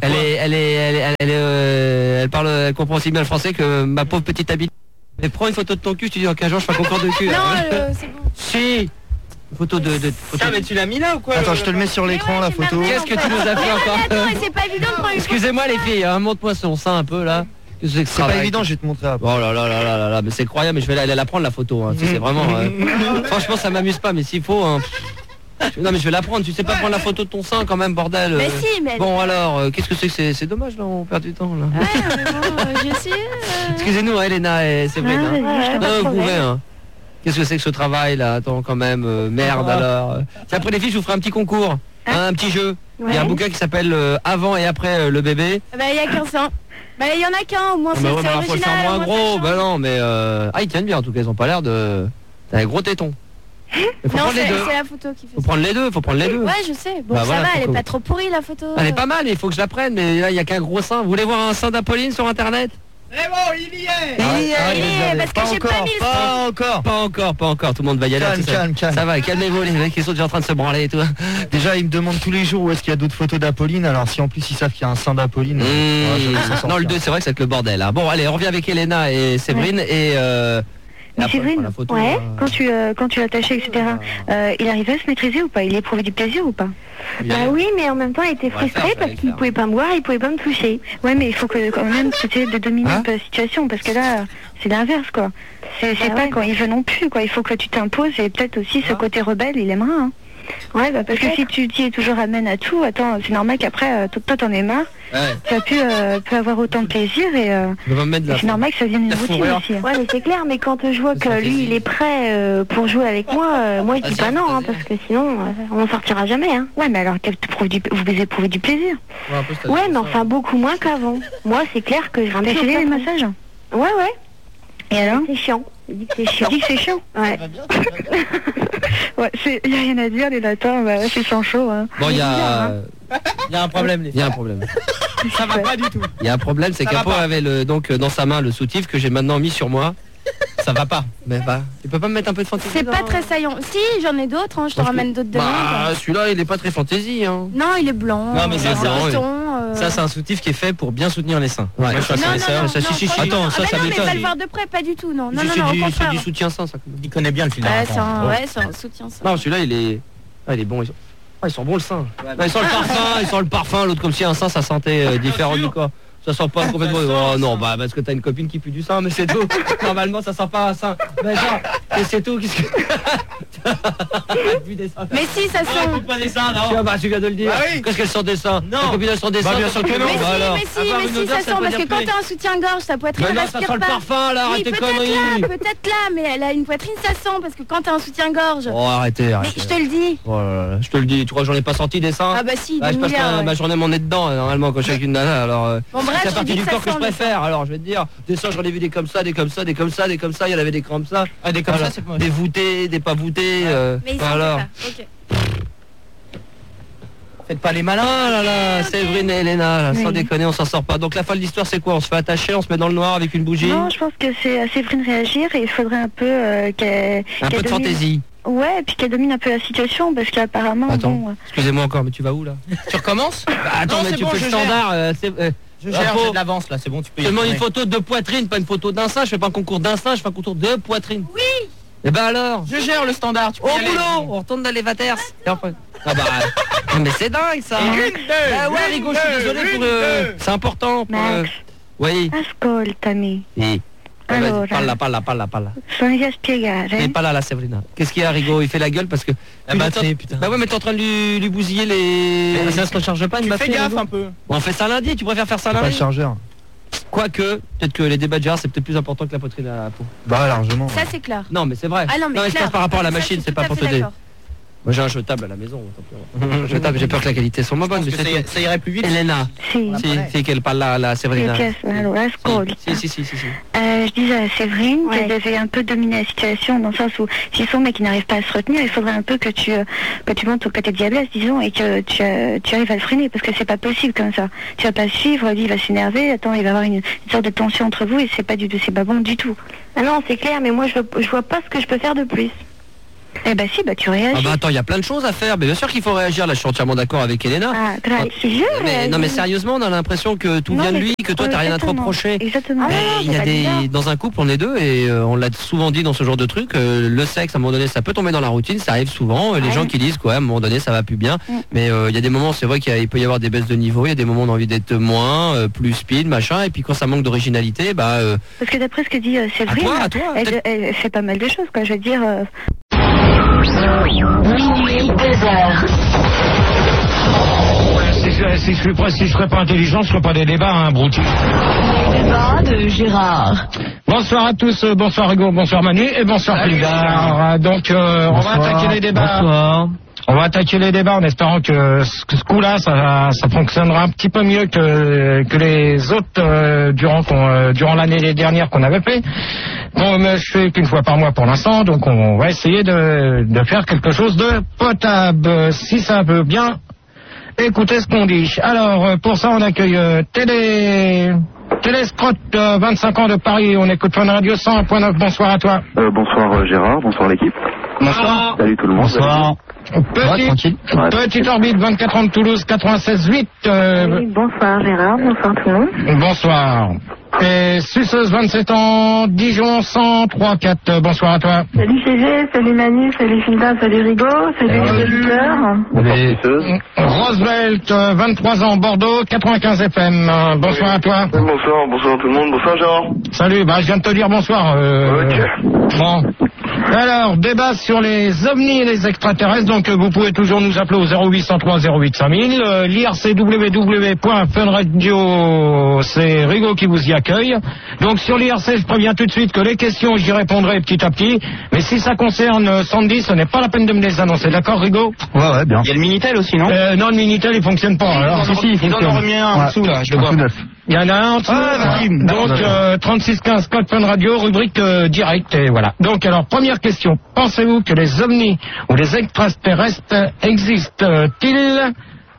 Elle parle, elle comprend aussi bien le français que ma pauvre petite habite. Mais prends une photo de ton cul, tu dis dans 15 jours je fais un concours de cul. Non, c'est bon. Si. Une photo de photo. Ah, mais tu l'as mis là ou quoi? Attends, je te le mets sur l'écran, la photo. Qu'est-ce que tu nous as fait encore? Attends, c'est pas évident de prendre une photo. Excusez-moi les filles, hein, montre-moi son sein un peu là. C'est pas évident, je vais te montrer après. Oh là là là là là, mais c'est croyable, mais je vais aller la prendre la photo. Hein. C'est vraiment. Franchement, ça m'amuse pas, mais s'il faut. Hein. Non mais je vais la prendre. Tu sais pas prendre la photo de ton sein quand même, bordel. Mais si, mais. Bon alors, qu'est-ce que c'est que c'est dommage là, on perd du temps là. Ouais, mais bon, je sais. Excusez-nous, Elena et Séverine. Ah, Non, vous pouvez. Hein. Qu'est-ce que c'est que ce travail là? Attends quand même, merde alors. Après les filles, je vous ferai un petit concours, un petit jeu. Il y a un bouquin qui s'appelle Avant et après le bébé. Bah il y a 15 ans. Bah il y en a qu'un, au moins c'est original. Faut le faire moins gros. Bah non, mais ils tiennent bien en tout cas, ils ont pas l'air de. T'as des gros tétons. Non, c'est la photo qui fait faut prendre les deux, faut prendre les deux. Ouais, je sais. Bon, bah, ça voilà, va, elle est pas trop pourrie la photo. Elle est pas mal, il faut que je la prenne, mais là il y a qu'un gros sein. Vous voulez voir un sein d'Apolline sur internet? C'est bon, il y est. Parce que j'ai pas mis le Pas encore. Tout le monde va y aller. Calme. Ça va, calmez-vous les mecs, ils sont déjà en train de se branler et tout. Déjà, ils me demandent tous les jours où est-ce qu'il y a d'autres photos d'Apolline. Alors si en plus ils savent qu'il y a un sein d'Apolline. Non, le 2, c'est vrai que c'est le bordel. Hein. Bon, allez, on revient avec Elena et Séverine et. Mais Séverine, quand tu l'attachais, etc., il arrivait à se maîtriser ou pas? Il éprouvait du plaisir ou pas? Bah oui, mais en même temps, il était frustré parce qu'il pouvait pas me voir, il pouvait pas me toucher. Ouais, mais il faut que quand même tu essaies de dominer un peu la situation, parce que là, c'est l'inverse, quoi. C'est pas quand il veut non plus, quoi. Il faut que tu t'imposes, et peut-être aussi ce côté rebelle, il aimera, hein. Ouais, bah parce que si tu t'y es toujours amène à tout, attends, c'est normal qu'après, toi t'en es marre. Tu as pu avoir autant de plaisir et c'est normal que ça devienne une routine aussi. Ouais, mais c'est clair, mais quand je vois que lui, il est prêt pour jouer avec moi, moi je dis pas non, hein, parce que sinon, on sortira jamais, hein. Ouais, mais alors vous éprouvez du plaisir. Ouais, mais enfin beaucoup moins qu'avant. Moi, c'est clair que je T'as essayé les massages? Ouais. Et alors? C'est chiant. Il dit que c'est chiant. Tu dis que c'est chiant? Ouais. Ouais, il n'y a rien à dire, les latins, c'est sans chaud. Hein. Bon, il y a un problème, les filles. Il y a un problème. Ça va pas du tout. Il y a un problème, c'est qu'Apo avait donc dans sa main le soutif que j'ai maintenant mis sur moi. Ça va pas. Mais bah, tu peux pas me mettre un peu de fantaisie? C'est pas très saillant. Si, j'en ai d'autres, hein, je te ramène d'autres demain. Bah, celui-là, il est pas très fantaisie, hein. Non, il est blanc. Non, mais ça, ça c'est un soutif qui est fait pour bien soutenir les seins. Ouais. Moi, je suis un ça si. Attends, ça non, mais m'étonne. pas le voir de près, pas du tout, non. Non, au contraire. C'est du soutien-sein, ça. Il connaît bien le fil c'est un soutien-sein. Non, celui-là, il est bon. Ils sont bons le sein. Ils sentent le parfum, l'autre comme si un sein ça sentait différent du corps. Ça sent pas complètement. Oh non, bah parce que t'as une copine qui pue du sein, mais c'est tout. Normalement ça sent pas un sein. Mais genre, et c'est tout, qu'est-ce que. Mais si, ça sent. Pas des seins, non. Bah tu viens de le dire. Qu'est-ce qu'elle sent des seins? Non. Ta copine elle sent des seins. Bien sûr que non. Mais si, ça sent, parce que quand t'as un soutien-gorge, ta poitrine respire pas. Ça sent le parfum, là, arrête tes conneries. Peut-être là, mais elle a une poitrine, ça sent, parce que quand t'as un soutien-gorge. Oh arrêtez. Mais je te le dis. Oh là là, je te le dis, tu crois que j'en ai pas senti des seins? Ah bah si, je passe ma journée mon nez dedans, normalement, quand je suis avec une nana, alors. Bon bref, c'est la partie du corps que je préfère, alors je vais te dire, des seins j'en ai vu des comme ça, des comme ça, des comme ça, des comme ça, il y en avait des comme ça. Ah des comme ça, c'est pas. Des voûtés, des pas voûtés, mais alors. Ok. Faites pas les malins. Oh là là, Séverine et Elena, sans déconner, on s'en sort pas. Donc la fin de l'histoire c'est quoi? On se fait attacher, on se met dans le noir avec une bougie? Non, je pense que c'est à Séverine réagir et il faudrait un peu qu'elle... Un peu de fantaisie. Ouais, et puis qu'elle domine un peu la situation parce qu'apparemment... Attends, excusez-moi encore, mais tu vas où là? Tu recommences? Attends, mais tu fais le standard. Je gère, j'ai de l'avance là, c'est bon, tu peux y seulement une photo de poitrine, pas une photo d'un sein. Je fais pas un concours d'un sein, je fais un concours de poitrine. Oui. Et ben alors? Je gère le standard, tu peux au boulot, on retourne dans les vaters. Et après... Ah bah, non mais c'est dingue ça. Ah ouais, Rigo, je suis désolé pour... C'est important pour... Oui. Ascoltami. Oui. Allora, parla. sono già spiegare. Mais pas là, la Séverina. Qu'est-ce qu'il y a, Rigo? Il fait la gueule parce que... La batterie, putain. Bah ouais, mais t'es en train de lui bousiller les... Ça se recharge pas une batterie? Fais gaffe un peu. On fait ça lundi, tu préfères faire ça lundi? Pas le chargeur. Quoique, peut-être que les débats de gérard, c'est peut-être plus important que la poitrine à la peau. Bah largement. Ça c'est clair. Non mais c'est vrai. Ah non mais je pense par rapport à la machine, c'est pas pour te dire. Moi j'ai un jetable à la maison. Jetable, j'ai peur que la qualité soit moins bonne. Mais ça irait plus vite. Elena, Si. c'est qu'elle parle là, Séverine. Si. Je disais à Séverine qu'elle devait un peu dominer la situation dans le sens où si son mec n'arrive pas à se retenir, il faudrait un peu que tu montes au côté de diablesse, disons, et que tu arrives à le freiner parce que c'est pas possible comme ça. Tu vas pas suivre, lui il va s'énerver, attends, il va y avoir une sorte de tension entre vous et c'est pas bon du tout. Ah non, c'est clair, mais moi je vois pas ce que je peux faire de plus. Eh ben si, tu réagis. Ah bah attends, il y a plein de choses à faire. Mais bien sûr qu'il faut réagir. Là, je suis entièrement d'accord avec Elena. Non mais sérieusement, on a l'impression que tout vient de lui, que toi t'as rien à te reprocher. Exactement. Il y a dans un couple, on est deux et on l'a souvent dit dans ce genre de truc. Le sexe, à un moment donné, ça peut tomber dans la routine, ça arrive souvent. Les gens qui disent quoi, à un moment donné, ça va plus bien. Mais il y a des moments, c'est vrai qu'il peut y avoir des baisses de niveau. Il y a des moments où on a envie d'être moins, plus speed, machin. Et puis quand ça manque d'originalité, parce que d'après ce que dit Séverine, elle fait pas mal de choses, quoi. Je veux dire. Minuit 2h. Si je serais pas intelligent, je ferais pas des débats, hein, brouti. Les débats de Gérard. Bonsoir à tous, bonsoir Hugo, bonsoir Manu et bonsoir Pulgar. Donc on va attaquer les débats. Bonsoir. On va attaquer les débats en espérant que ce coup-là, ça fonctionnera un petit peu mieux que les autres durant l'année dernière qu'on avait fait. Bon, je fais qu'une fois par mois pour l'instant, donc on va essayer de faire quelque chose de potable, si ça veut bien. Écoutez ce qu'on dit. Alors, pour ça, on accueille Téléscrotte, 25 ans de Paris. On écoute Fun Radio 100.9. Bonsoir à toi. Bonsoir Gérard, bonsoir l'équipe. Bonsoir. Salut tout le monde. Bonsoir. Petite orbite, 24 ans de Toulouse, 96.8. Oui, bonsoir Gérard, bonsoir tout le monde. Bonsoir. Et Suceuse, 27 ans, Dijon, 103.4. Bonsoir à toi. Salut GG, salut Manu, salut Filda, salut Rigo, salut les auditeurs. Roosevelt, 23 ans, Bordeaux, 95 FM. Bonsoir à toi. Bonsoir tout le monde, bonsoir Gérard. Salut, je viens de te dire bonsoir. Bon. Alors, débat sur les ovnis et les extraterrestres. Donc, vous pouvez toujours nous appeler au 0803 08 5000. L'IRC www.funradio, c'est Rigo qui vous y accueille. Donc, sur l'IRC, je préviens tout de suite que les questions, j'y répondrai petit à petit. Mais si ça concerne Sandy, ce n'est pas la peine de me les annoncer. D'accord, Rigo? Ouais, bien. Il y a le Minitel aussi, non? Non, le Minitel, il fonctionne pas. Alors, il fonctionne. En remet un en dessous, là, je le vois. Il y en a un en dessous. Donc, 3615 code Fun Radio, rubrique direct, et voilà. Donc, alors, première question. Pensez-vous que les ovnis ou les extraterrestres existent-ils?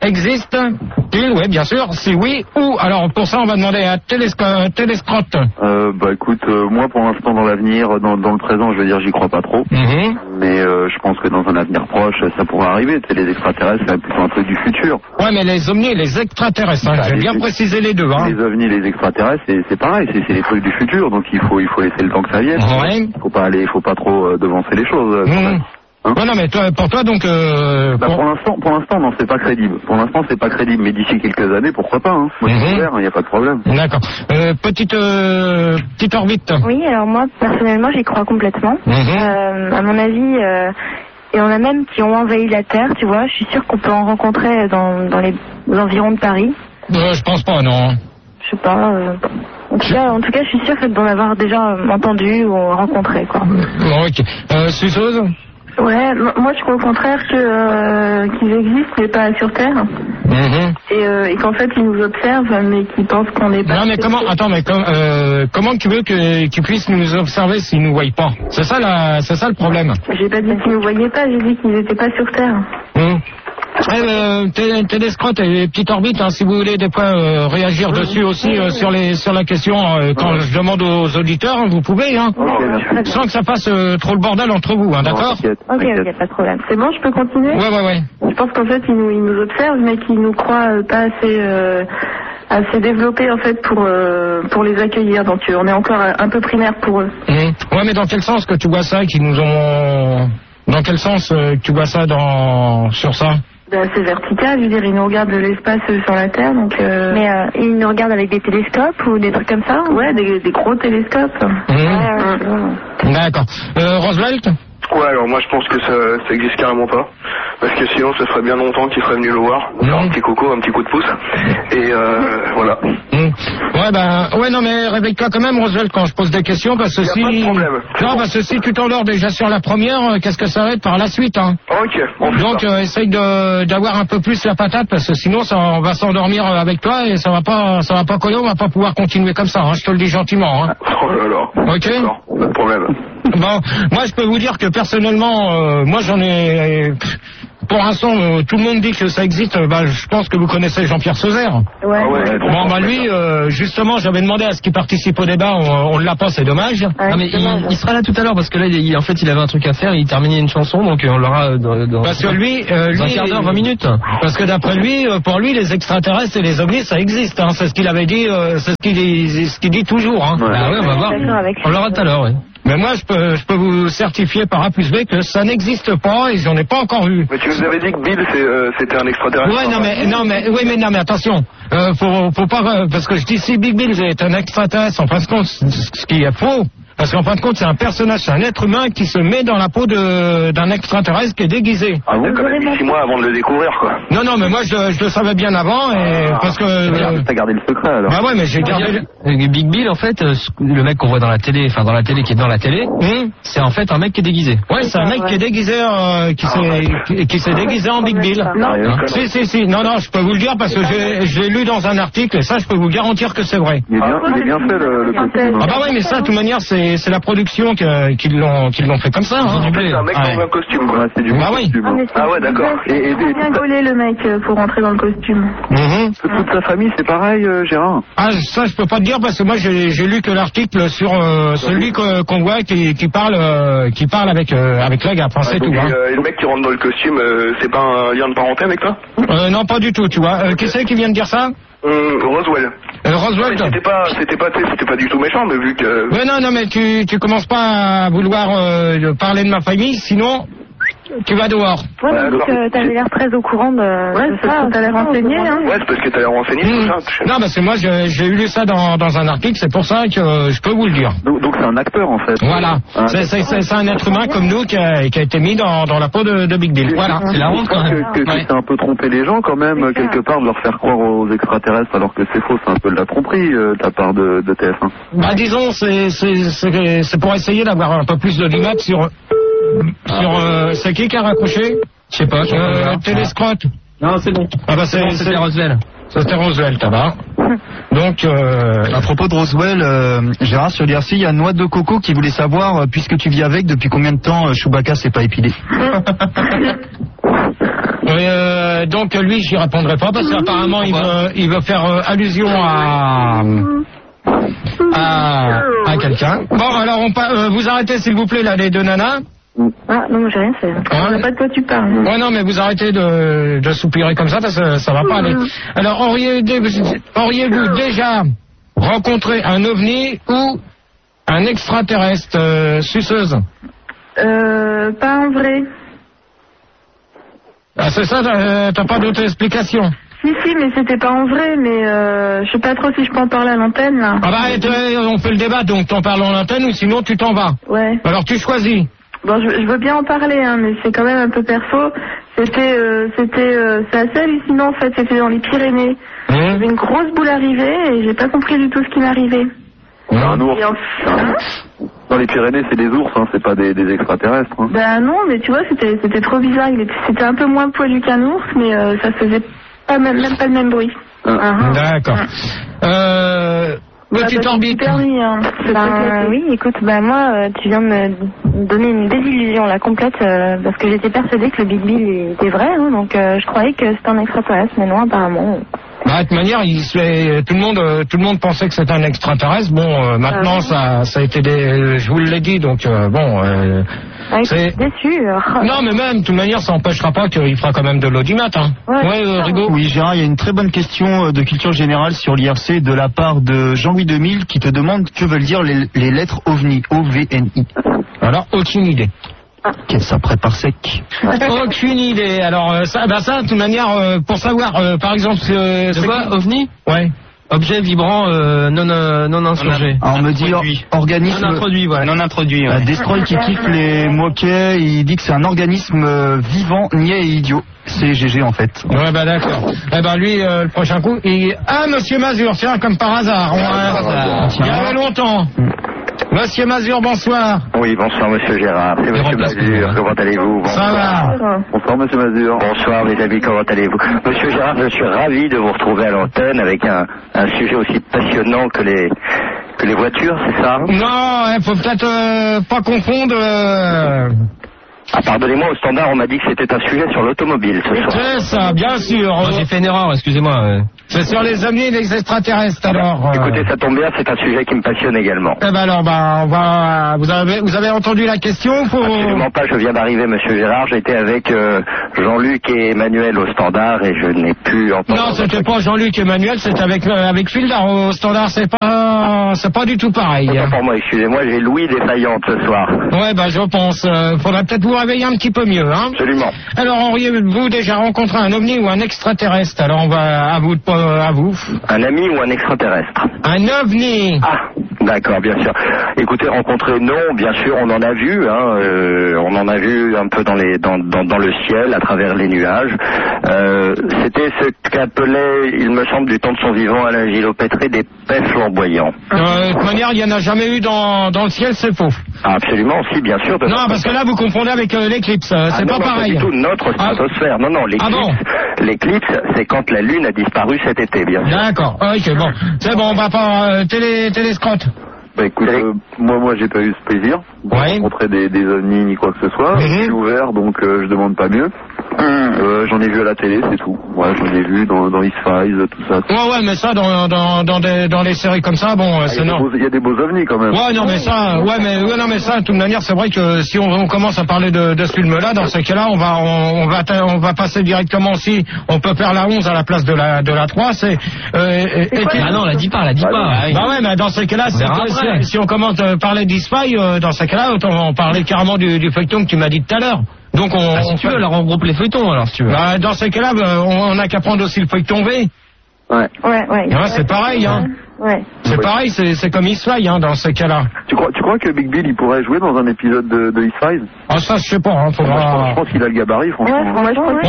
Oui, bien sûr. Si oui, où? Alors, pour ça, on va demander à Téléscrotte. Écoute, moi, pour l'instant, dans l'avenir, dans le présent, je veux dire, j'y crois pas trop. Mais je pense que dans un avenir proche, ça pourrait arriver. Les extraterrestres, c'est plutôt un truc du futur. Ouais, mais les ovnis et les extraterrestres, j'ai bien précisé les deux. Hein. Les ovnis et les extraterrestres, c'est pareil, c'est les trucs du futur, donc il faut laisser le temps que ça vienne. Ouais. Faut pas trop devancer les choses. Non, mais pour toi, donc... Pour l'instant, non, c'est pas crédible. Pour l'instant, c'est pas crédible, mais d'ici quelques années, pourquoi pas, hein. Moi, c'est ouvert, il n'y a pas de problème. D'accord. Petite orbite. Oui, alors moi, personnellement, j'y crois complètement. À mon avis, et on a même qui ont envahi la Terre, tu vois, je suis sûre qu'on peut en rencontrer dans les environs de Paris. Je pense pas, non. Je sais pas... En tout cas, je suis sûre d'en avoir déjà entendu ou rencontré, quoi. Ok. Suceuse? Ouais, moi je crois au contraire qu'ils existent mais pas sur Terre. Et qu'en fait ils nous observent mais qu'ils pensent qu'on n'est pas... Non mais comment tu veux qu'ils puissent nous observer s'ils nous voient pas? C'est ça le problème. J'ai pas dit qu'ils nous voyaient pas, j'ai dit qu'ils n'étaient pas sur Terre. Téléscrotte et petite orbite, hein, si vous voulez des fois réagir dessus aussi sur la question quand je demande aux auditeurs, vous pouvez, hein, sans que ça fasse trop le bordel entre vous, hein, d'accord? Ok, pas de problème. C'est bon, je peux continuer? Ouais. Je pense qu'en fait ils nous observent mais qu'ils nous croient pas assez développés en fait pour les accueillir, donc on est encore un peu primaire pour eux. Ouais, mais dans quel sens que tu vois ça, qu'ils nous ont... Dans quel sens tu vois ça sur ça? C'est vertical, je veux dire, ils nous regardent de l'espace sur la Terre, donc... Mais ils nous regardent avec des télescopes ou des trucs comme ça? Ouais, des gros télescopes. D'accord. Roosevelt? Ouais, alors moi je pense que ça existe carrément pas. Parce que sinon ça ferait bien longtemps qu'ils seraient venus le voir. Faire un petit coco, un petit coup de pouce. Et voilà. Ouais, Ouais, non, mais réveille-toi quand même, Roswell, quand je pose des questions, parce que si... Pas de problème. Non, parce que si tu t'endors déjà sur la première, qu'est-ce que ça va être par la suite, hein? Ok. Donc, essaye d'avoir un peu plus la patate, parce que sinon, on va s'endormir avec toi et ça va pas coller, on va pas pouvoir continuer comme ça, hein, je te le dis gentiment, hein. Oh là là. Ok? D'accord, pas de problème. Bon, moi, je peux vous dire que personnellement, moi, j'en ai... Pour l'instant, tout le monde dit que ça existe. Je pense que vous connaissez Jean-Pierre Sauzère. Ouais. Bon, lui, justement, j'avais demandé à ce qu'il participe au débat. On l'a pas, c'est dommage. Ah, mais il sera là tout à l'heure parce que là, en fait, il avait un truc à faire. Il terminait une chanson, donc on l'aura dans parce que lui, un quart d'heure, 20 minutes. Parce que d'après lui, pour lui, les extraterrestres et les ovnis, ça existe. Hein. C'est ce qu'il avait dit. C'est ce qu'il dit toujours. Hein. Ah ouais, on va voir. On l'aura tout à l'heure, oui. Mais moi, je peux vous certifier par A plus B que ça n'existe pas et j'en ai pas encore vu. Mais tu nous avais dit que Bill, c'était un extraterrestre. Ouais, non, mais attention. Faut pas, parce que je dis si Big Bill est un extraterrestre, en fin de compte, ce qui est faux. Parce qu'en fin de compte, c'est un personnage, c'est un être humain qui se met dans la peau d'un extraterrestre qui est déguisé. Ah bon, quand même 6 mois avant de le découvrir, quoi. Non, mais moi, je le savais bien avant, et parce que... T'as gardé le secret, alors. Bah ouais, mais j'ai gardé... Big Bill, en fait, le mec qu'on voit dans la télé, qui est dans la télé, c'est en fait un mec qui est déguisé. Ouais, c'est un mec qui est déguisé, qui s'est déguisé en Big Bill. Si. Non, je peux vous le dire parce que j'ai lu dans un article, et ça, je peux vous garantir que c'est vrai. Il est bien fait, le costume. Ah bah ouais, mais ça, de toute manière, c'est la production qui l'ont fait comme ça. Hein. C'est un mec dans un costume, quoi. C'est du costume. Ah ouais, d'accord. Et bien gaulé, le mec, pour rentrer dans le costume. Toute sa famille, c'est pareil, Gérard? Ah, ça, je peux pas te dire parce que moi, j'ai lu que l'article sur celui qu'on voit qui parle avec la gaffe, hein, c'est tout. Hein. Et le mec qui rentre dans le costume, c'est pas un lien de parenté avec toi? Non, pas du tout, tu vois. Qui c'est qui vient de dire ça? Roswell. Roswell. C'était pas du tout méchant, mais vu que... Mais non, mais tu commences pas à vouloir parler de ma famille, sinon tu vas dehors. Ouais, donc t'avais l'air très au courant de... Ouais, c'est ça, t'as l'air renseigné, hein. Ouais, c'est parce que t'as l'air renseigné, tout ça. Non, parce que moi, j'ai lu ça dans un article, c'est pour ça que je peux vous le dire. Donc c'est un acteur, en fait. Voilà. C'est un être humain comme nous qui a été mis dans la peau de Big Bill. Voilà. C'est la honte, quand même. Que c'est un peu tromper les gens, quand même, quelque part, de leur faire croire aux extraterrestres, alors que c'est faux, c'est un peu de la tromperie, de la part de TF1. Bah, disons, c'est pour essayer d'avoir un peu plus de lunettes sur c'est qui a raccroché? Je sais pas. Télescrotte. Non, c'est bon. Ah bah c'était Roswell. C'était Roswell, tabac. Donc, à propos de Roswell, Gérard, sur l'IRC, il y a Noix de Coco qui voulait savoir, puisque tu vis avec, depuis combien de temps Chewbacca s'est pas épilé? Donc lui, j'y répondrai pas parce qu'apparemment il veut faire allusion à quelqu'un. Bon, alors vous arrêtez s'il vous plaît là les deux nanas. Ah non, j'ai rien fait. On n'a pas de quoi tu parles. Ouais, non, mais vous arrêtez de soupirer comme ça parce que ça va pas aller. Alors, auriez-vous déjà rencontré un ovni ou un extraterrestre suceuse? Pas en vrai. Ah, c'est ça, t'as pas d'autre explication? Si, mais c'était pas en vrai, mais je sais pas trop si je peux en parler à l'antenne, là. Ah bah, on fait le débat, donc t'en parles à l'antenne ou sinon tu t'en vas. Ouais. Alors tu choisis. Bon, je veux bien en parler, hein, mais c'est quand même un peu perso. C'est assez hallucinant, en fait. C'était dans les Pyrénées. J'avais une grosse boule arrivée et j'ai pas compris du tout ce qui m'arrivait. Un ours. Dans les Pyrénées, c'est des ours, hein, c'est pas des extraterrestres. Hein. Ben non, mais tu vois, c'était trop bizarre. C'était un peu moins poilu qu'un ours, mais ça faisait même pas le même bruit. D'accord. Petite orbite. Oui, écoute, moi, tu viens de me donner une désillusion là complète parce que j'étais persuadée que le Big Bill était vrai, hein, donc je croyais que c'était un extraterrestre, mais non, apparemment. Bah, de toute manière, tout le monde pensait que c'était un extraterrestre. Bon, maintenant, ça a été je vous l'ai dit, donc bon. C'est déçu. Non, mais même, de toute manière, ça n'empêchera pas qu'il fera quand même de l'audimat. Hein. Ouais, Rigaud. Oui, Gérard, il y a une très bonne question de culture générale sur l'IRC de la part de Jean-Louis 2000 qui te demande que veulent dire les lettres OVNI, O-V-N-I. Alors, aucune idée. Ok, ça prépare sec. Aucune idée. Alors, ça, de toute manière, pour savoir, par exemple... De quoi, OVNI? Ouais. Objet vibrant non insurgé. On me dit organisme non introduit, voilà. Non introduit. Ouais. Destroy qui kiffe les moquets, il dit que c'est un organisme vivant, niais et idiot. C'est GG en fait. Ouais, bah d'accord. Eh ben lui, le prochain coup, Monsieur Mazur, tiens, comme par hasard. Il y avait longtemps. Monsieur Mazur, bonsoir. Oui, bonsoir Monsieur Gérard. C'est Monsieur Mazur, comment allez-vous? Ça va. Bonsoir Monsieur Mazur. Bonsoir mes amis, comment allez-vous? Monsieur Gérard, je suis ravi de vous retrouver à l'antenne avec un sujet aussi passionnant que les voitures, c'est ça? Non, il faut peut-être pas confondre... Ah, pardonnez-moi, au standard, on m'a dit que c'était un sujet sur l'automobile ce soir. C'est ça, bien sûr. J'ai fait une erreur, excusez-moi. C'est sur les ovnis et les extraterrestres, alors. Écoutez, ça tombe bien, c'est un sujet qui me passionne également. Eh ben alors, on va... Vous avez entendu la question? Absolument pas, je viens d'arriver, Monsieur Gérard. J'étais avec Jean-Luc et Emmanuel au standard et je n'ai pu entendre... Non, c'était pas Jean-Luc et Emmanuel, c'était avec Fildar au standard. C'est pas du tout pareil. Pour moi, excusez-moi, j'ai Louis défaillante ce soir. Ouais, bah je pense. Faudrait peut-être vous réveiller un petit peu mieux, hein. Absolument. Alors, auriez-vous déjà rencontré un ovni ou un extraterrestre? Alors, on va à vous. Un ami ou un extraterrestre? Un ovni. Ah, d'accord, bien sûr. Écoutez, rencontrer, non, bien sûr, on en a vu, hein. On en a vu un peu dans le ciel, à travers les nuages. C'était ce qu'appelait, il me semble, du temps de son vivant, Alain Gillot-Pétré, des pets flamboyants. De toute manière, il n'y en a jamais eu dans le ciel, c'est faux. Ah, absolument, si, bien sûr. Non, parce que là, vous confondez avec l'éclipse. C'est pas pareil. Pas du tout notre stratosphère. Non, l'éclipse, c'est quand la Lune a disparu cet été, bien sûr. D'accord, ok, bon. C'est bon, on va pas télescrotte. Bah écoute, moi j'ai pas eu ce plaisir de rencontrer des ovnis ni quoi que ce soit. Je suis ouvert, donc je demande pas mieux. J'en ai vu à la télé, c'est tout. Ouais, j'en ai vu dans X-Files, tout ça. Ouais, mais ça, dans les séries comme ça, bon, c'est non. Il y a des beaux ovnis quand même. Ouais, non, mais ça, de toute manière, c'est vrai que si on commence à parler de ce film-là, dans ce cas-là, on va passer directement aussi. On peut faire la 11 à la place de la 3, c'est. Ah non, la dis pas. Bah ouais, mais dans ce cas-là, si on commence à parler d'X-Files, dans ce cas-là, on parlait carrément du feuilleton que tu m'as dit tout à l'heure. Donc si tu veux, alors on regroupe les feuilletons, alors si tu veux. Bah, dans ces cas-là, on n'a qu'à prendre aussi le feuilleton V. Ouais. C'est pareil, hein. Ouais. C'est pareil, c'est comme X-Files, hein, dans ces cas-là. Tu crois que Big Bill, il pourrait jouer dans un épisode de X-Files? Ah, ça, je sais pas, hein, faudra... Je pense qu'il a le gabarit, franchement.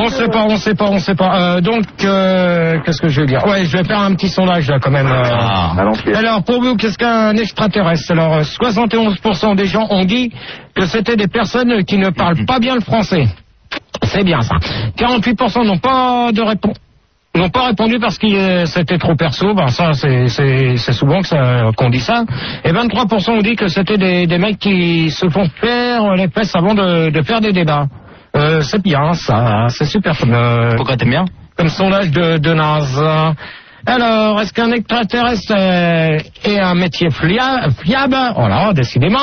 On sait pas. Donc, qu'est-ce que je vais dire? Ouais, je vais faire un petit sondage, là, quand même. Alors, pour vous, qu'est-ce qu'un extraterrestre? Alors, 71% des gens ont dit que c'était des personnes qui ne parlent pas bien le français. C'est bien, ça. 48% n'ont pas de réponse. Ils n'ont pas répondu parce que c'était trop perso. Ben ça, c'est souvent qu'on dit ça. Et 23% ont dit que c'était des mecs qui se font faire les fesses avant de faire des débats. C'est bien, ça. C'est super. Pourquoi t'aimes bien? Comme sondage de NASA. Alors, est-ce qu'un extraterrestre est un métier fiable? Oh là, décidément.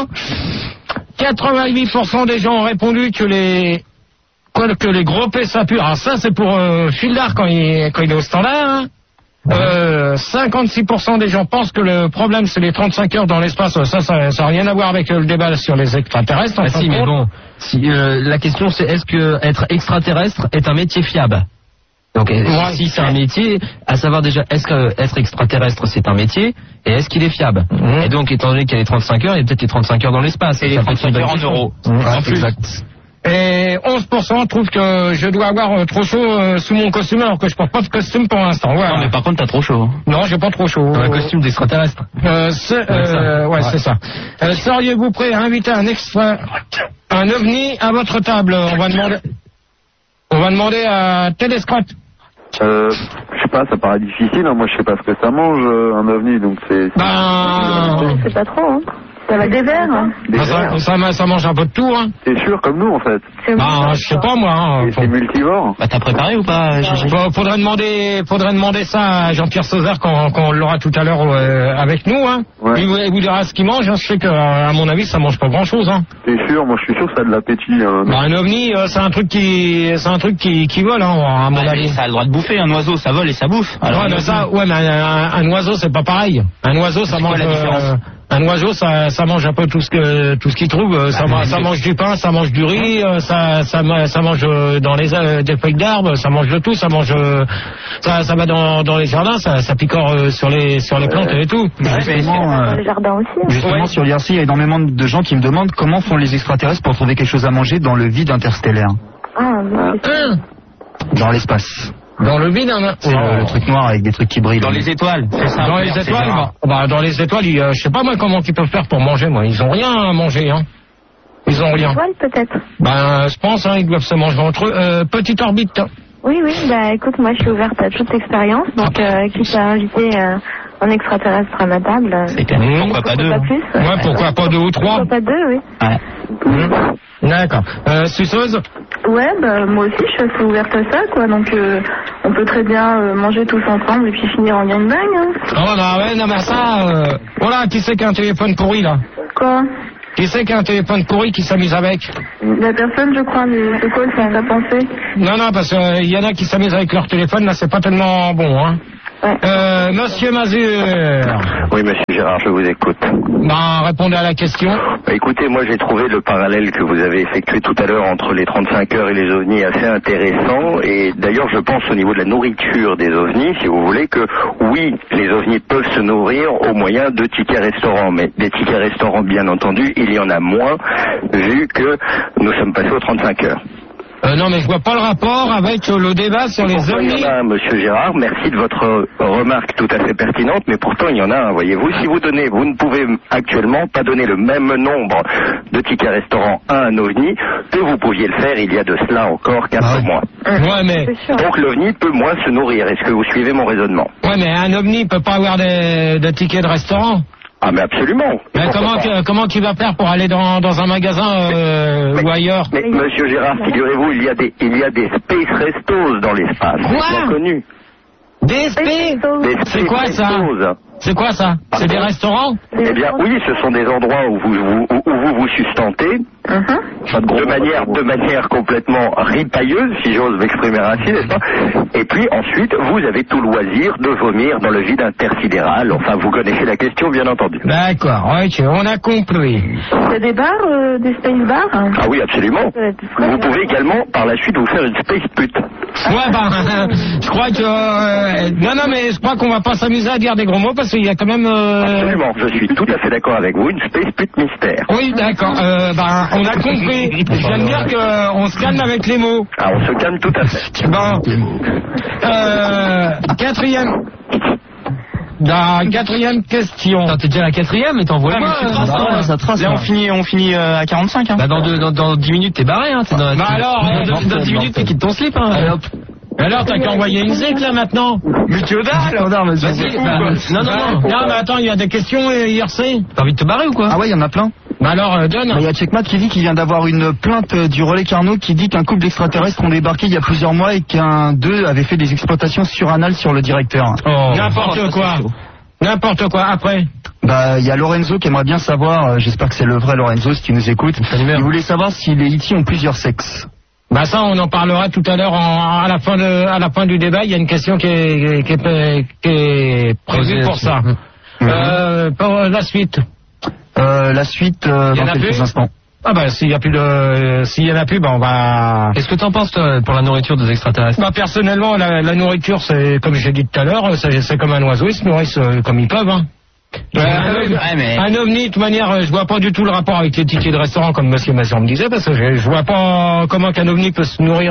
88% des gens ont répondu que les gros P ça pue. Alors ça c'est pour Fildar quand il est au standard. Hein. 56% des gens pensent que le problème c'est les 35 heures dans l'espace. Ça n'a rien à voir avec le débat sur les extraterrestres. Si, mais bon, la question c'est est-ce que être extraterrestre est un métier fiable? Donc si c'est un métier, à savoir déjà est-ce que être extraterrestre c'est un métier et est-ce qu'il est fiable? Et donc étant donné qu'il y a les 35 heures, il y a peut-être les 35 heures dans l'espace. Et les 35 heures en euros. Exact. Et 11% trouvent que je dois avoir trop chaud sous mon costume alors que je porte pas de costume pour l'instant. Ouais. Non mais par contre t'as trop chaud. Non, j'ai pas trop chaud. Un costume d'extraterrestre. C'est ça. Seriez-vous prêt à inviter un ovni à votre table? On va demander à Télescrotte. Je sais pas, ça paraît difficile. Hein. Moi, je sais pas ce que ça mange un ovni, donc c'est. C'est pas trop. Hein. Ça va des vers. Hein. Ça mange un peu de tout. Hein. C'est sûr, comme nous en fait. Je sais pas moi. Hein. C'est multivore. Bah t'as préparé ou pas? Faudrait demander ça à Jean-Pierre Sauzard quand on l'aura tout à l'heure avec nous. Hein. Ouais. Il vous dira ce qu'il mange. Hein. Je sais qu'à mon avis ça mange pas grand-chose. Hein. T'es sûr? Moi je suis sûr que ça a de l'appétit. Hein. Un ovni, c'est un truc qui vole. Hein, à mon avis. Ça a le droit de bouffer. Un oiseau, ça vole et ça bouffe. Alors, mais un oiseau c'est pas pareil. Un oiseau ça mange. La différence? Un oiseau, ça ça mange un peu tout ce qu'ils trouvent. Ça mange du pain, ça mange du riz, ça mange dans des feuilles d'arbres, ça mange de tout, ça va dans les jardins, ça picore sur les plantes et tout. Dans les jardins aussi. Justement, sur l'IRC, il y a énormément de gens qui me demandent comment font les extraterrestres pour trouver quelque chose à manger dans le vide interstellaire. Dans l'espace. Dans le vide, c'est le truc noir avec des trucs qui brillent. Dans les étoiles, c'est ça. Dans les étoiles, dans les étoiles, je sais pas moi comment ils peuvent faire pour manger, moi. Ils ont rien à manger, hein. Ils ont rien. Étoiles, peut-être. Je pense, ils doivent se manger entre eux. Petite orbite. Oui, écoute, moi je suis ouverte à toute expérience, donc quitte à inviter un extraterrestre à ma table. Pourquoi pas deux? Ouais, pourquoi pas deux ou trois? Pourquoi pas deux, oui. Ouais. D'accord. Suceuse? Ouais, moi aussi je suis assez ouverte à ça, quoi. Donc on peut très bien manger tous ensemble et puis finir en gangbang. Hein. Ouais, non mais ça... Voilà, qui c'est qui a un téléphone pourri, là? Quoi? Qui c'est qui a un téléphone pourri qui s'amuse avec? La personne, je crois, mais c'est quoi le sens à penser? Non, parce qu'il y en a qui s'amusent avec leur téléphone, là, c'est pas tellement bon, hein. Ouais. Monsieur Mazur. Oui, monsieur Gérard, je vous écoute. Répondez à la question. Écoutez, moi j'ai trouvé le parallèle que vous avez effectué tout à l'heure entre les 35 heures et les ovnis assez intéressant. Et d'ailleurs, je pense au niveau de la nourriture des ovnis, si vous voulez, que oui, les ovnis peuvent se nourrir au moyen de tickets restaurants. Mais des tickets restaurants, bien entendu, il y en a moins, vu que nous sommes passés aux 35 heures. Non, mais je vois pas le rapport avec le débat sur les ovnis. Il y en a un, monsieur Gérard, merci de votre remarque tout à fait pertinente, mais pourtant il y en a un, voyez-vous. Si vous ne pouvez actuellement pas donner le même nombre de tickets restaurants à un ovni que vous pouviez le faire il y a de cela encore 4 mois. Ouais, mais... Donc l'ovni peut moins se nourrir. Est-ce que vous suivez mon raisonnement? Ouais, mais un ovni peut pas avoir de tickets de restaurant. Ah, mais absolument. Mais comment tu vas faire pour aller dans un magasin ou ailleurs? Mais monsieur Gérard, figurez-vous, il y a des space restos dans l'espace. C'est bien connu. Des space? C'est quoi ça? C'est quoi ça? C'est des restaurants? Eh bien, oui, ce sont des endroits où vous sustentez. De manière complètement ripailleuse, si j'ose m'exprimer ainsi, n'est-ce pas? Et puis ensuite, vous avez tout loisir de vomir dans le vide intersidéral. Enfin, vous connaissez la question, bien entendu. D'accord, ok, on a compris. Il y a des bars, des space bars? Ah oui, absolument. Vous pouvez également, par la suite, vous faire une space pute. Ouais, je crois que... non, mais je crois qu'on va pas s'amuser à dire des gros mots parce qu'il y a quand même... Absolument, je suis tout à fait d'accord avec vous, une space pute mystère. Oui, d'accord, on a compris. Je viens de dire qu'on se calme avec les mots. Ah, on se calme tout à fait. Quatrième question. T'es déjà à la quatrième, mais t'envoies moi. Ça trace. Là, on finit à 45. Hein. Dans 10 minutes, t'es barré. Hein. Dans 10 minutes, tu quittes ton slip. Hein. Alors, t'as qu'à envoyer une zec, là, maintenant. Mais tu Vas-y. Non, mais attends, il y a des questions, IRC. T'as envie de te barrer ou quoi? Ah ouais, il y en a plein. Alors, donne. Il y a Checkmat qui dit qu'il vient d'avoir une plainte du relais Carnot qui dit qu'un couple d'extraterrestres ont débarqué il y a plusieurs mois et qu'un d'eux avait fait des exploitations suranales sur le directeur. N'importe quoi, après. Il y a Lorenzo qui aimerait bien savoir, j'espère que c'est le vrai Lorenzo, si tu nous écoutes. Il voulait savoir si les E.T. ont plusieurs sexes. Ça, on en parlera tout à l'heure à la fin du débat. Il y a une question qui est prévue pour ça. Pour la suite. La suite dans quelques instants. S'il y en a plus, on va... Qu'est-ce que t'en penses, toi, pour la nourriture des extraterrestres? Personnellement, la nourriture, c'est, comme j'ai dit tout à l'heure, c'est comme un oiseau, ils se nourrissent comme ils peuvent, hein. Un ovni, de toute manière, je vois pas du tout le rapport avec les tickets de restaurant, comme monsieur Mazur me disait, parce que je vois pas comment qu'un ovni peut se nourrir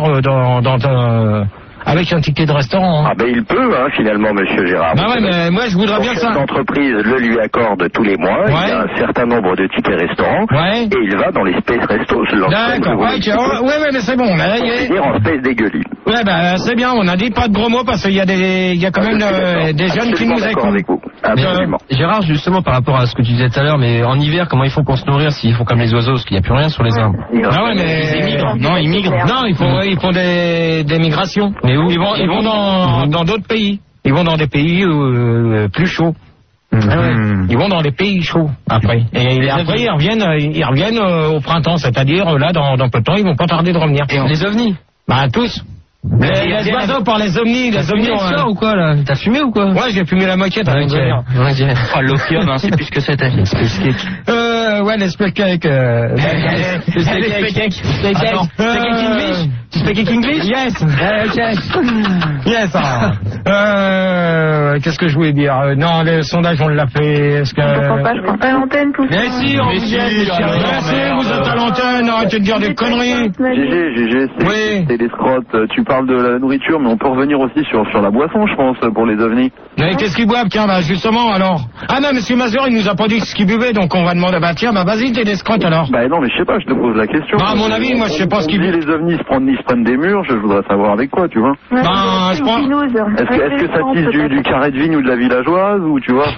avec un ticket de restaurant. Hein. Il peut, finalement, monsieur Gérard. Mais moi, je voudrais bien ça. L'entreprise le lui accorde tous les mois. Il y a un certain nombre de tickets restaurants. Et il va dans les space restos. D'accord. Mais c'est bon. C'est-à-dire en space dégueulis. C'est bien. On a dit pas de gros mots parce qu'il y a quand même des jeunes qui nous écoutent. Absolument. Gérard, justement, par rapport à ce que tu disais tout à l'heure, mais en hiver, comment ils font pour se nourrir s'ils font comme les oiseaux, parce qu'il n'y a plus rien sur les arbres? Ils migrent. Non, ils migrent. Non, ils font des migrations. Mais où? Ils vont dans d'autres pays. Ils vont dans des pays plus chauds. Ils vont dans des pays chauds après. Et après ils reviennent au printemps, c'est-à-dire là dans peu de temps, ils vont pas tarder de revenir. Et les ovnis? Tous. Les oiseaux par les ovnis. Les ovnis ont... ou quoi là? T'as fumé ou quoi? Ouais, j'ai fumé la moquette avant de venir. L'opium, c'est plus que c'est. well, let's play cake. Tu speak English? Yes. Yes. Qu'est-ce que je voulais dire? Non, le sondage, on l'a fait. Est-ce que... Je prends pas l'antenne tout ça. Mais si, on vous vous êtes à l'antenne, arrêtez de dire des conneries. GG, c'est des scrottes. Tu parles de la nourriture, mais on peut revenir aussi sur la boisson, je pense, pour les ovnis. Mais qu'est-ce qu'ils boivent, tiens, là, justement, alors? Ah non, monsieur Mazur, il nous a pas dit ce qu'il buvait, donc on va demander, tiens, vas-y, t'es des scrottes, alors. Non, mais je sais pas, je te pose la question. À mon avis, moi, je sais pas ce qu'ils buvent. Les ovnis se prennent des murs, je voudrais savoir avec quoi, tu vois. Je pense... Est-ce que ça tisse du carré de vigne ou de la villageoise, ou tu vois,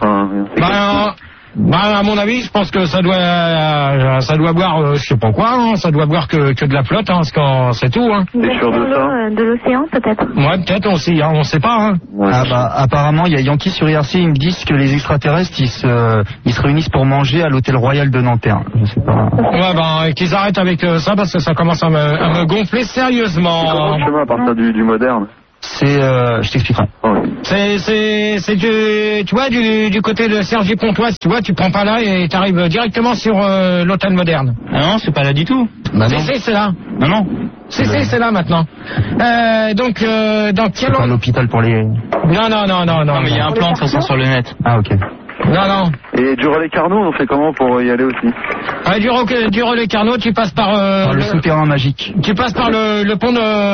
à mon avis, je pense que ça doit boire, je sais pas quoi, hein, ça doit boire que de la flotte, hein, c'est tout, hein. T'es sûr de ça? De l'océan, peut-être. Ouais, peut-être aussi, hein, on sait pas, hein. Apparemment, il y a Yankee sur IRC, ils me disent que les extraterrestres, ils se réunissent pour manger à l'hôtel Royal de Nanterre. Je sais pas. Ouais, qu'ils arrêtent avec ça, parce que ça commence à me gonfler sérieusement. C'est comment le chemin à partir du moderne? Je t'expliquerai. C'est tu vois, du côté de Cergy-Pontoise, tu vois, tu prends pas là et t'arrives directement sur l'hôtel moderne. Ah non, c'est pas là du tout. C'est là. Non. C'est là maintenant. Donc, dans quel endroit? L'hôpital pour les... Non, mais il y a un plan de toute façon sur le net. Ah, ok. Non. Et du relais Carnot, on fait comment pour y aller aussi? Du relais Carnot, tu passes par le souterrain magique. Tu passes par le pont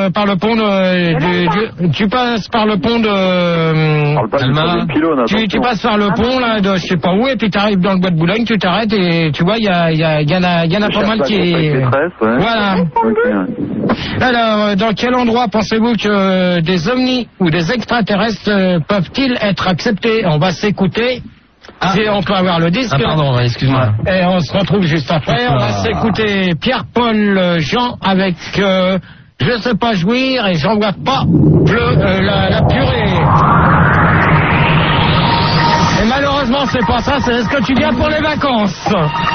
tu passes par le pont de Alma. Tu passes par le pont là de je sais pas où et puis tu arrives dans le bois de Boulogne, tu t'arrêtes et tu vois il y en a pas mal qui est voilà. Okay. Alors dans quel endroit pensez-vous que des ovnis ou des extraterrestres peuvent-ils être acceptés? On va s'écouter. On peut avoir le disque. Pardon, excuse-moi. Et on se retrouve juste après. On va s'écouter Pierre-Paul Jean avec Je sais pas jouir et j'en vois pas la purée. Et malheureusement, c'est pas ça. C'est est-ce que tu viens pour les vacances?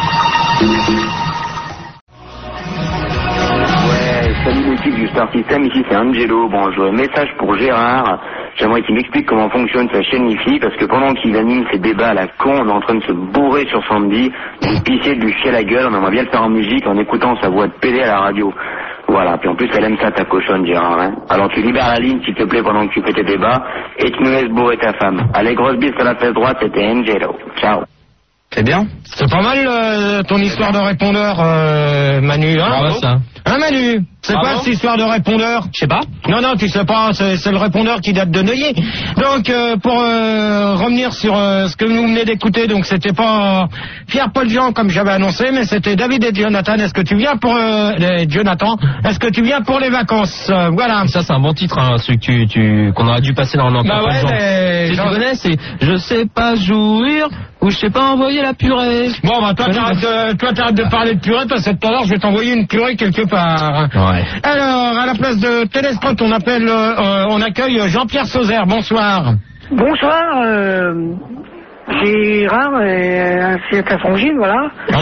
Ouais, salut l'équipe du Star System. Ici, c'est Angelo. Bon, je veux un message pour Gérard. J'aimerais qu'il m'explique comment fonctionne sa chaîne IFI, parce que pendant qu'il anime ses débats à la con, on est en train de se bourrer sur Sandy, de pisser, de lui chier la gueule, on aimerait bien le faire en musique en écoutant sa voix de PD à la radio. Voilà, puis en plus elle aime ça ta cochonne Gérard, hein. Alors tu libères la ligne s'il te plaît pendant que tu fais tes débats, et tu me laisses bourrer ta femme. Allez, grosse bise sur la fesse droite, c'était Angelo. Ciao. C'est bien. C'est pas mal ton histoire de répondeur, Manu, hein? Bravo, ça. Hein, Manu? C'est quoi cette histoire de répondeur? Je sais pas. Non, tu sais pas, c'est le répondeur qui date de Neuilly. Donc, pour revenir sur ce que vous venez d'écouter, donc c'était pas Pierre-Paul Jean comme j'avais annoncé, mais c'était David et Jonathan. Est-ce que tu viens pour est-ce que tu viens pour les vacances? Voilà. Ça, c'est un bon titre, hein, celui qu'on aurait dû passer dans l'enquête. Bah ouais, mais... Tu connais, c'est Je sais pas jouir ou je sais pas envoyer la purée. Bon, toi, t'arrêtes de parler de purée, parce que tout à l'heure, je vais t'envoyer une purée quelque part. Ouais. Alors, à la place de Télésprot, on accueille Jean-Pierre Sauzère. Bonsoir. Bonsoir, Gérard, c'est ta frangine, voilà. À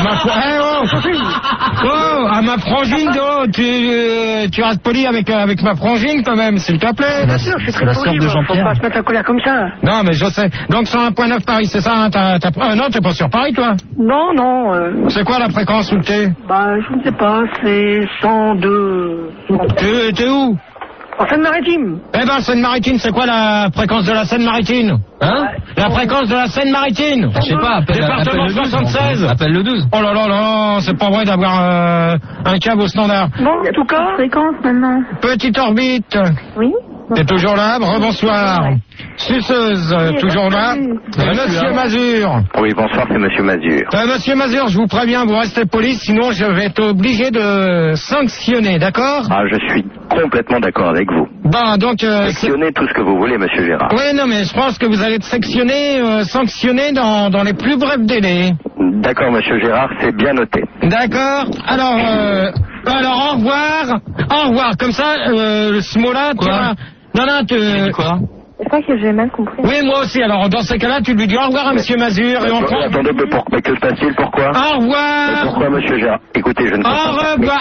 ma frangine, tu restes poli avec ma frangine quand même, s'il te plaît. Bien sûr, je suis très poli, faut pas se mettre la colère comme ça. Non, mais je sais. Donc 101.9 Paris, c'est ça, hein, non, t'es pas sur Paris, toi? Non. C'est quoi la fréquence où t'es? Je ne sais pas, c'est 102. T'es où? En Seine-Maritime. Seine-Maritime, c'est quoi la fréquence de la Seine-Maritime? Hein? La fréquence de la Seine-Maritime? Je sais pas, département 76. Appelle le 12. Oh là, c'est pas vrai d'avoir un câble au standard. Bon, en tout cas. Fréquence maintenant. Petite orbite. Oui. T'es toujours là? Rebonsoir. Suceuse, toujours là. Monsieur Mazur. Oui, bonsoir, c'est Monsieur Mazur. Monsieur Mazur, je vous préviens, vous restez poli, sinon je vais être obligé de sanctionner, d'accord? Ah, je suis complètement d'accord avec vous. Donc... Sanctionnez tout ce que vous voulez, Monsieur Gérard. Oui, non, mais je pense que vous allez être sanctionné dans les plus brefs délais. D'accord, Monsieur Gérard, c'est bien noté. D'accord. Alors, au revoir. Au revoir. Comme ça, ce mot-là, tu vois... Non, quoi? Je crois que j'ai mal compris. Oui, moi aussi. Alors, dans ces cas-là, tu lui dis au revoir à Monsieur Mazur. Et on prend... Attendez, mais que se passe-t-il? Pourquoi? Au revoir. Mais pourquoi, Monsieur Gérard? Écoutez, je ne sais pas. Au revoir.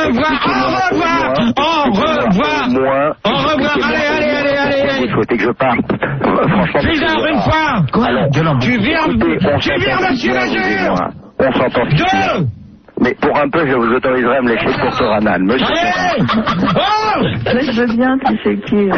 Allez. Vous souhaitez que je parte? Franchement. Bizarre une fois. Quoi? Tu viens, Monsieur Mazur. On s'entend. 2. Mais pour un peu, je vous autoriserai à me lécher pour tour anal. Monsieur. Je veux bien, tu sais qui.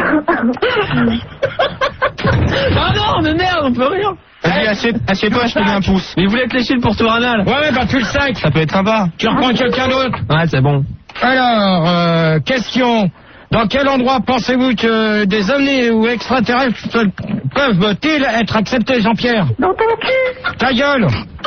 Ah non, mais merde, on peut rien. Vas-y, assieds-toi, je te mets un pouce. Mais vous voulez te lécher le pourtour anal? Ouais, bah tu le sais. Ça peut être sympa. Tu reprends quelqu'un d'autre. Ouais, c'est bon. Alors, question. Dans quel endroit pensez-vous que des ovnis ou extraterrestres peuvent-ils être acceptés, Jean-Pierre? Dans ton cul. Ta gueule.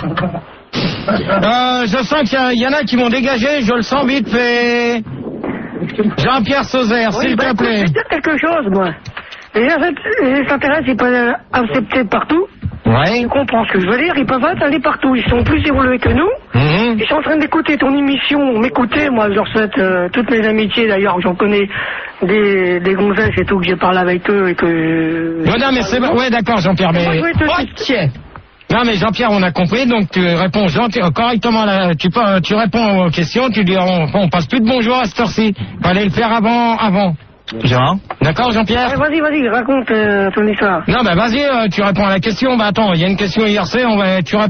Je sens qu'il y en a qui vont dégager, je le sens vite fait. Jean-Pierre Sauzère, s'il te plaît. Je vais dire quelque chose, moi. Les extraterrestres, ils peuvent accepter partout. Ouais. Tu comprends ce que je veux dire? Ils peuvent aller partout. Ils sont plus évolués que nous. Ils sont en train d'écouter ton émission, m'écouter. Moi, je leur souhaite toutes mes amitiés. D'ailleurs, j'en connais des gonzesses et tout, que j'ai parlé avec eux et que... Non, mais c'est... Ouais, d'accord, Jean-Pierre, mais... Non, mais Jean-Pierre, on a compris, donc tu réponds correctement. Tu réponds aux questions, tu dis on passe plus de bonjour à cette heure-ci. Fallait le faire avant. Gérard. D'accord, Jean-Pierre? Ouais, vas-y, raconte ton histoire. Non, bah vas-y, tu réponds à la question. Bah attends, il y a une question IRC, tu réponds.